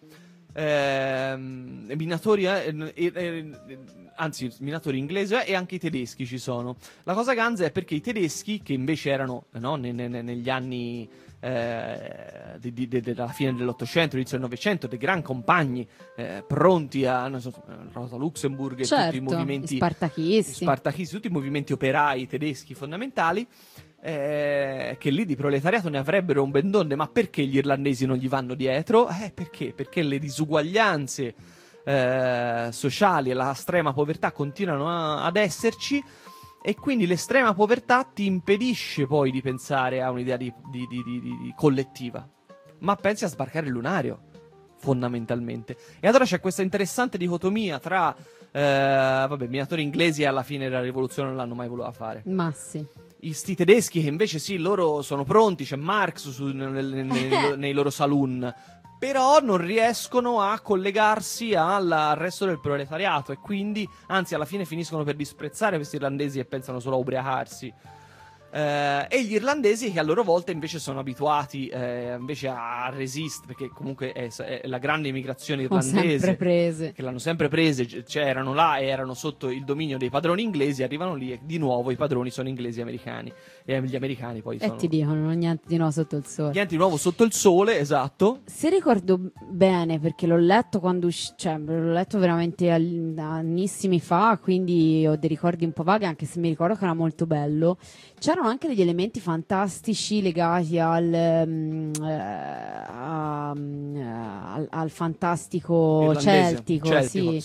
Eh, minatori... Eh, eh, eh, anzi, minatori inglesi e anche i tedeschi ci sono. La cosa ganza è perché i tedeschi, che invece erano no, ne, ne, negli anni eh, di, di, de, della fine dell'Ottocento, inizio del Novecento, dei gran compagni eh, pronti a non so, Rosa Luxemburg e certo, tutti i movimenti spartachisti. spartachisti, tutti i movimenti operai tedeschi fondamentali, eh, che lì di proletariato ne avrebbero un ben donde. Ma perché gli irlandesi non gli vanno dietro? Eh, perché? Perché le disuguaglianze Eh, sociali e la estrema povertà continuano a, ad esserci, e quindi l'estrema povertà ti impedisce poi di pensare a un'idea di, di, di, di, di collettiva, ma pensi a sbarcare il lunario fondamentalmente. E allora c'è questa interessante dicotomia tra eh, vabbè, minatori inglesi alla fine della rivoluzione non l'hanno mai voluta fare, Ma sì. I sti tedeschi che invece sì, loro sono pronti, c'è Marx su, nel, nel, nei, nei loro saloon, però non riescono a collegarsi al, al resto del proletariato, e quindi, anzi, alla fine finiscono per disprezzare questi irlandesi e pensano solo a ubriacarsi. Eh, e gli irlandesi che a loro volta invece sono abituati eh, invece a resistere, perché comunque è, è la grande immigrazione irlandese prese. che l'hanno sempre prese, cioè erano là e erano sotto il dominio dei padroni inglesi, arrivano lì e di nuovo i padroni sono inglesi e americani, e gli americani poi E sono ti dicono, non niente di nuovo sotto il sole. niente di nuovo sotto il sole, esatto. Se ricordo bene, perché l'ho letto quando usci- cioè l'ho letto veramente al- annissimi fa, quindi ho dei ricordi un po' vaghi, anche se mi ricordo che era molto bello. C'erano anche degli elementi fantastici legati al, mm, eh, a- mm, al, al fantastico Irlandese, celtico, celtico, sì. sì.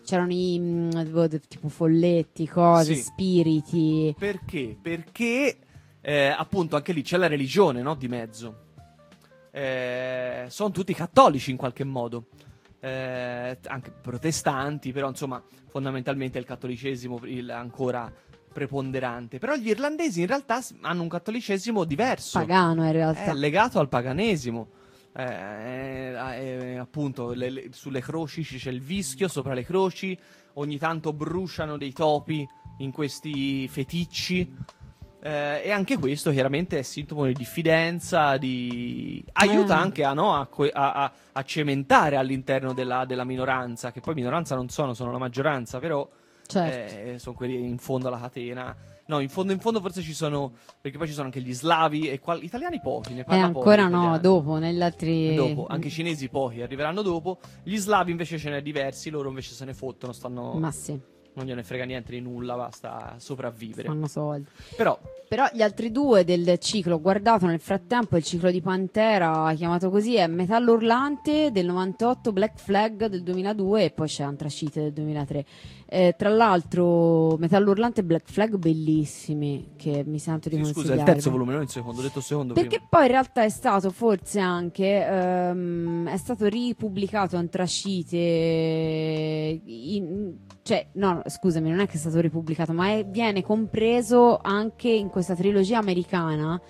c'erano i mh, tipo folletti, cose, Sì. spiriti. Perché? Perché eh, appunto anche lì c'è la religione, no, di mezzo. Eh, sono tutti cattolici in qualche modo, eh, anche protestanti, però insomma fondamentalmente è il cattolicesimo il, ancora preponderante. Però gli irlandesi in realtà s- hanno un cattolicesimo diverso, Pagano in realtà. è legato al paganesimo. Eh, eh, eh, appunto le- le- sulle croci c'è il vischio, sopra le croci ogni tanto bruciano dei topi in questi feticci. Eh, e anche questo chiaramente è sintomo di diffidenza, di... aiuta Eh. anche a, no, a, que- a- a- a cementare all'interno della, della minoranza, che poi minoranza non sono, sono la maggioranza, però Certo. eh, sono quelli in fondo alla catena. No, in fondo, in fondo forse ci sono, perché poi ci sono anche gli slavi e qual- italiani pochi, ne E parla ancora pochi, no, italiani. dopo, negli altri... Dopo, anche i cinesi pochi arriveranno dopo. Gli slavi invece ce n'è diversi, loro invece se ne fottono, stanno... Ma sì, non gliene frega niente di nulla, basta sopravvivere. fanno soldi. Però, Però gli altri due del ciclo, ho guardato nel frattempo il ciclo di Pantera, chiamato così, è Metallo Urlante del novantotto, Black Flag del duemiladue e poi c'è Antracite del duemilatré. Eh, tra l'altro Metallo Urlante e Black Flag bellissimi, che mi sento di sì, scusa, è il consigliare. terzo volume, non il secondo, ho detto il secondo Perché prima. poi in realtà è stato forse anche ehm, è stato ripubblicato Antracite in- cioè no scusami non è che è stato ripubblicato ma è- viene compreso anche in questa trilogia americana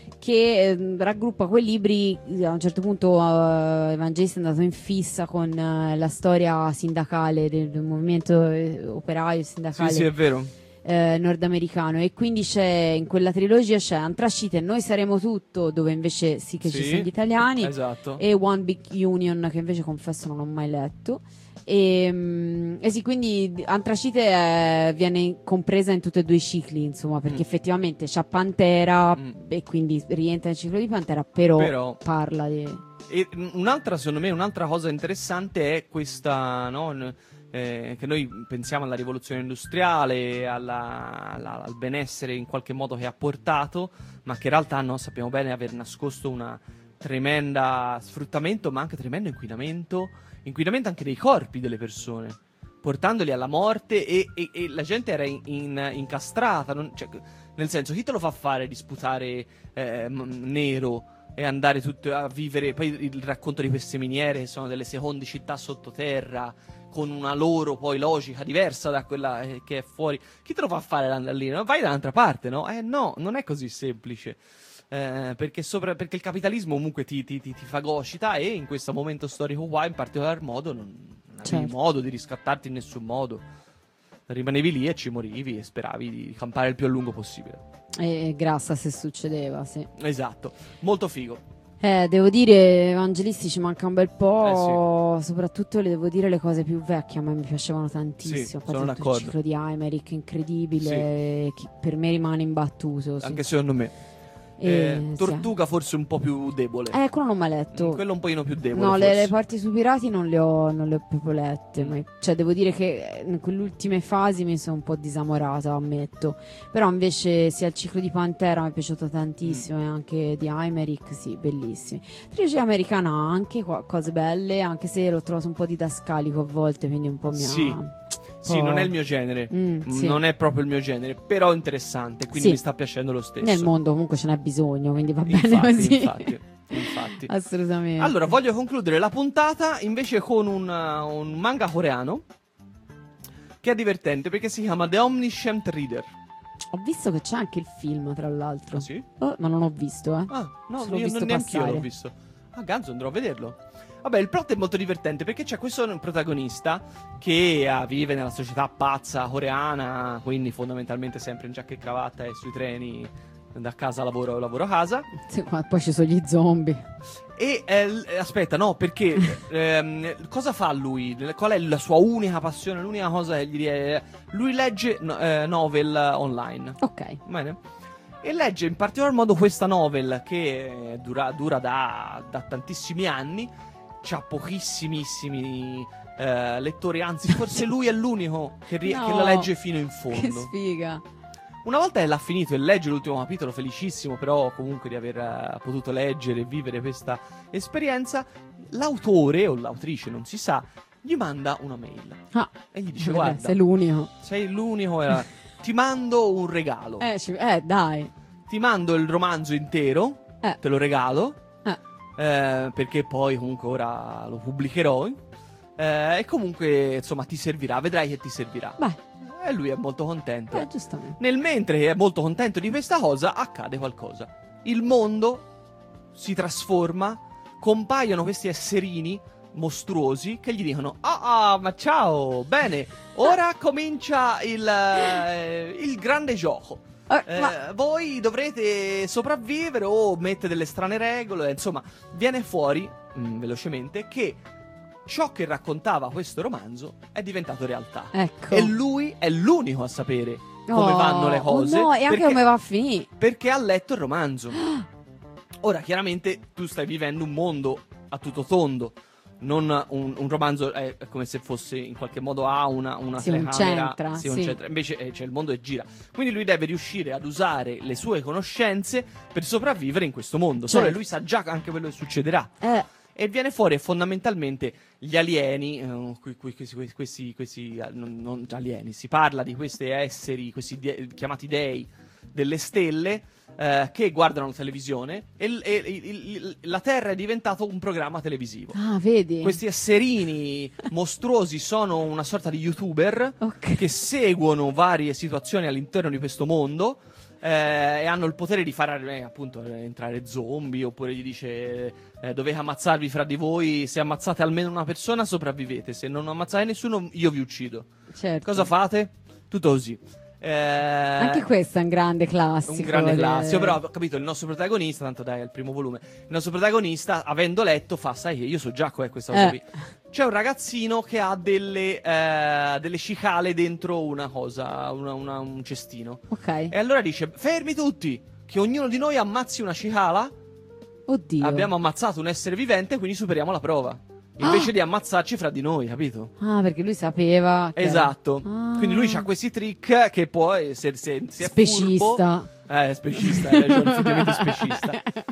che ehm, raggruppa quei libri. A un certo punto eh, Evangelista è andato in fissa con eh, la storia sindacale del, del movimento eh, operaio sindacale Sì, sì, è vero. eh, nordamericano e quindi c'è in quella trilogia c'è Antracite Noi saremo tutto dove invece sì che ci Sì, sono gli italiani esatto. e One Big Union che invece confesso non ho mai letto e, mm, e sì quindi Antracite è- viene compresa in tutti e due i cicli insomma perché Mm. effettivamente c'ha Pantera Mm. e quindi rientra nel ciclo di Pantera però, Però- parla di E un'altra, secondo me, un'altra cosa interessante è questa, no, n- eh, che noi pensiamo alla rivoluzione industriale, alla- alla- al benessere in qualche modo che ha portato, ma che in realtà no, sappiamo bene aver nascosto una tremenda sfruttamento, ma anche tremendo inquinamento, inquinamento anche dei corpi delle persone, portandoli alla morte e, e- e la gente era in- in- incastrata, non- cioè, nel senso, chi te lo fa fare di sputare eh, m- nero? E andare tutto a vivere. Poi il racconto di queste miniere che sono delle seconde città sottoterra, con una loro poi logica diversa da quella eh, che è fuori. Chi te lo fa fare andare lì? No? Vai da un'altra parte, no? Eh no, non è così semplice. Eh, perché, sopra, perché il capitalismo comunque ti, ti, ti, ti fagocita e in questo momento storico qua in particolar modo non, non avevi Certo. modo di riscattarti in nessun modo. Rimanevi lì e ci morivi e speravi di campare il più a lungo possibile. e grassa se succedeva sì. Esatto, molto figo. Eh, devo dire, Evangelisti ci manca un bel po', soprattutto le devo dire le cose più vecchie, a me mi piacevano tantissimo. Sì, A parte sono tutto d'accordo. il ciclo di Aymeric, incredibile, che per me rimane imbattuto. Sì. Anche secondo me. E, Eh, sì. Tortuga forse un po' più debole. Eh, quello non mi ha letto. Mm, quello un pochino più debole. No, le, forse. le parti sui pirati non le ho, non le ho proprio lette. Mm. ma- cioè, devo dire che in quelle ultime fasi mi sono un po' disamorata, ammetto. Però invece sia il ciclo di Pantera mi è piaciuto tantissimo Mm. e anche di Aymeric, sì, bellissimi. Trilogia americana ha anche qua- cose belle, anche se l'ho trovato un po' didascalico a volte, quindi un po' mi ha... Sì. Sì, Oh. non è il mio genere. Mm, Mm, sì. Non è proprio il mio genere, però interessante, quindi Sì. mi sta piacendo lo stesso. Nel mondo comunque ce n'è bisogno, quindi va bene Infatti, così. infatti, infatti. Assolutamente. Allora, voglio concludere la puntata invece con un, uh, un manga coreano che è divertente perché si chiama The Omniscient Reader. Ho visto che c'è anche il film, tra l'altro. Ah, sì? Oh, ma non ho visto, eh. Ah, no, Se l'ho io visto non neanche io passare. l'ho visto. Ah, Ganzo, andrò a vederlo. Vabbè, il plot è molto divertente perché c'è questo protagonista che ah, vive nella società pazza coreana, quindi fondamentalmente sempre in giacca e cravatta e sui treni da casa lavoro, lavoro a casa. Sì, ma poi ci sono gli zombie. E eh, l- aspetta, no, perché ehm, cosa fa lui? Qual è la sua unica passione? L'unica cosa che gli è... Lui legge no- eh, novel online. Ok. Bene. E legge in particolar modo questa novel che dura, dura da, da tantissimi anni. C'ha pochissimissimi eh, lettori, anzi, forse lui è l'unico che, ri- No. che la legge fino in Che fondo. sfiga. Una volta che l'ha finito e legge l'ultimo capitolo, felicissimo però comunque di aver eh, potuto leggere e vivere questa esperienza, l'autore o l'autrice, non si sa, gli manda una mail Ah, e gli dice: vabbè, guarda, sei l'unico. sei l'unico, era- ti mando un regalo, Eh, ci- eh, dai. ti mando il romanzo intero, Eh. te lo regalo, Eh. eh, perché poi comunque ora lo pubblicherò, eh, e comunque insomma ti servirà, vedrai che ti servirà. Beh, E lui è molto contento. eh, giustamente. Nel mentre è molto contento di questa cosa, accade qualcosa. Il mondo si trasforma, compaiono questi esserini mostruosi che gli dicono: ah, ah, ma ciao, bene, ora comincia il, eh, il grande gioco. Eh, Eh, ma- voi dovrete sopravvivere o mette delle strane regole, insomma, viene fuori mm, velocemente che ciò che raccontava questo romanzo è diventato realtà. Ecco. E lui è l'unico a sapere come Oh, vanno le cose. oh no, e anche perché, come va a finire. perché ha letto il romanzo. Ora, chiaramente, tu stai vivendo un mondo a tutto tondo. Non un, un romanzo è come se fosse in qualche modo ha una, una Si telecamera, concentra, si sì. concentra. Invece eh, c'è il mondo che gira. Quindi lui deve riuscire ad usare le sue conoscenze per sopravvivere in questo mondo. Solo che Certo. lui sa già anche quello che succederà. Eh, E viene fuori fondamentalmente gli alieni, eh, que- que- questi, que- questi, questi eh, non, non alieni, si parla di questi esseri, questi die- chiamati dei delle stelle, eh, che guardano la televisione e, l- e- il- il- la Terra è diventato un programma televisivo. ah, vedi? Questi esserini mostruosi sono una sorta di youtuber Ok. che seguono varie situazioni all'interno di questo mondo, eh, e hanno il potere di far eh, appunto eh, entrare zombie, oppure gli dice eh, dovete ammazzarvi fra di voi, se ammazzate almeno una persona sopravvivete, se non ammazzate nessuno io vi uccido. Certo. Cosa fate? Tutto così. Eh, Anche questo è un grande classico. un grande le- classico, però ho capito, il nostro protagonista, tanto dai, è il primo volume. Il nostro protagonista, avendo letto, fa: sai che io so già qual è questa cosa Eh. qui. C'è un ragazzino che ha delle, eh, delle cicale dentro una cosa, una- una- un cestino. Ok. E allora dice: fermi tutti, che ognuno di noi ammazzi una cicala. Oddio. Abbiamo ammazzato un essere vivente, quindi superiamo la prova. Invece Ah! di ammazzarci fra di noi, capito? Ah, perché lui sapeva. che- Esatto. Ah. Quindi lui ha questi trick che poi, se, se, se è Specista. furbo... Eh, specista, hai ragione, effettivamente specista.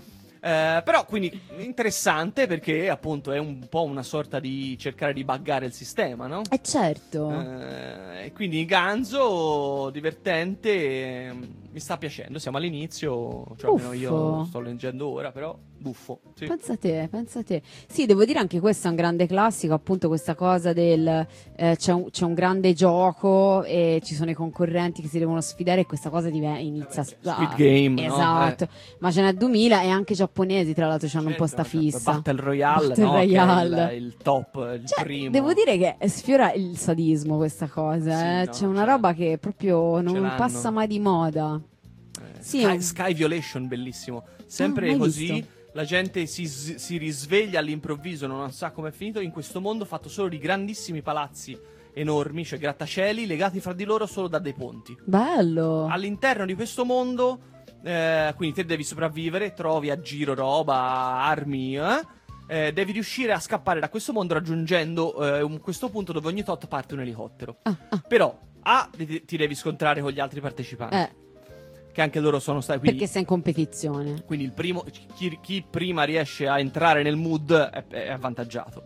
Eh, però, quindi, interessante perché, appunto, è un po' una sorta di cercare di buggare il sistema, no? Eh certo. Eh, e quindi Ganzo, divertente, eh, mi sta piacendo. Siamo all'inizio, cioè almeno io Buffo. sto leggendo ora, però buffo. Sì. Pensa te, pensa te. Sì, devo dire anche questo è un grande classico, appunto questa cosa del eh, c'è, un, c'è un grande gioco e ci sono i concorrenti che si devono sfidare e questa cosa dive- inizia a... Squid Game, no? Esatto, ma ce n'è duemila e anche giapponesi tra l'altro hanno un po' sta Certo, fissa. Battle Royale, Battle no? Che è Royale. il, il top, il Cioè, primo. devo dire che sfiora il sadismo questa cosa, Sì, eh. no, C'è una ce roba l'hanno. che proprio Ce non l'hanno. passa mai di moda. Eh, Sì, Sky, un- Sky Violation, bellissimo. Sempre mai così, visto. la gente si, s- si risveglia all'improvviso, non sa come è finito, in questo mondo fatto solo di grandissimi palazzi enormi, cioè grattacieli legati fra di loro solo da dei ponti. Bello. All'interno di questo mondo, eh, quindi te devi sopravvivere, trovi a giro roba, armi, eh? Eh, devi riuscire a scappare da questo mondo raggiungendo eh, un- questo punto dove ogni tot parte un elicottero. Ah, ah, Però, A, ti ti devi scontrare con gli altri partecipanti, eh, che anche loro sono stati... Quindi, perché sei in competizione. quindi il primo, chi, chi prima riesce a entrare nel mood è, è avvantaggiato.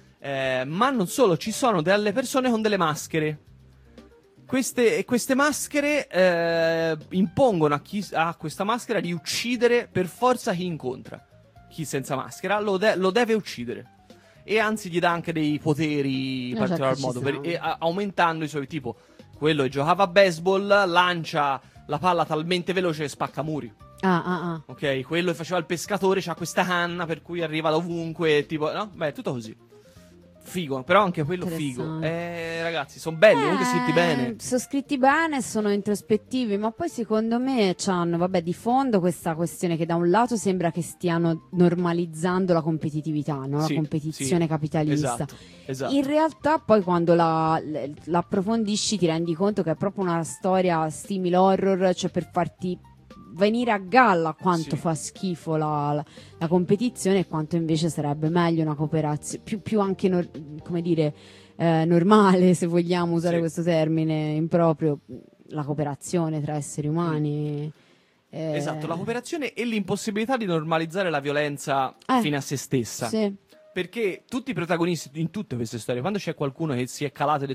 Eh, ma non solo, ci sono delle persone con delle maschere. Queste, queste maschere eh, impongono a chi ha questa maschera di uccidere per forza chi incontra. Chi senza maschera lo, de- lo deve uccidere. E anzi gli dà anche dei poteri in Eh, particolar certo, ci modo, per- siamo. e a- aumentando i suoi tipo. Quello che giocava a baseball lancia la palla talmente veloce che spacca muri. Ah, ah, ah. Ok, quello che faceva il pescatore c'ha questa canna per cui arriva ovunque, tipo, no? Beh, tutto così. Figo, però anche quello figo. Interessante. Eh, ragazzi, sono belli, comunque scritti bene. Sono scritti bene, sono introspettivi, ma poi secondo me c'hanno, vabbè, di fondo questa questione che da un lato sembra che stiano normalizzando la competitività, no? Sì, La competizione sì, capitalista. Esatto, esatto. In realtà poi quando la, l- la approfondisci ti rendi conto che è proprio una storia simile horror, cioè per farti venire a galla quanto Sì. fa schifo la, la- la competizione e quanto invece sarebbe meglio una cooperazione, più, più anche, nor- come dire, eh, normale, se vogliamo usare Sì. questo termine improprio, la cooperazione tra esseri umani. eh, Esatto, la cooperazione e l'impossibilità di normalizzare la violenza Eh, fine a se stessa. Sì. perché tutti i protagonisti in tutte queste storie, quando c'è qualcuno che si è calato e ha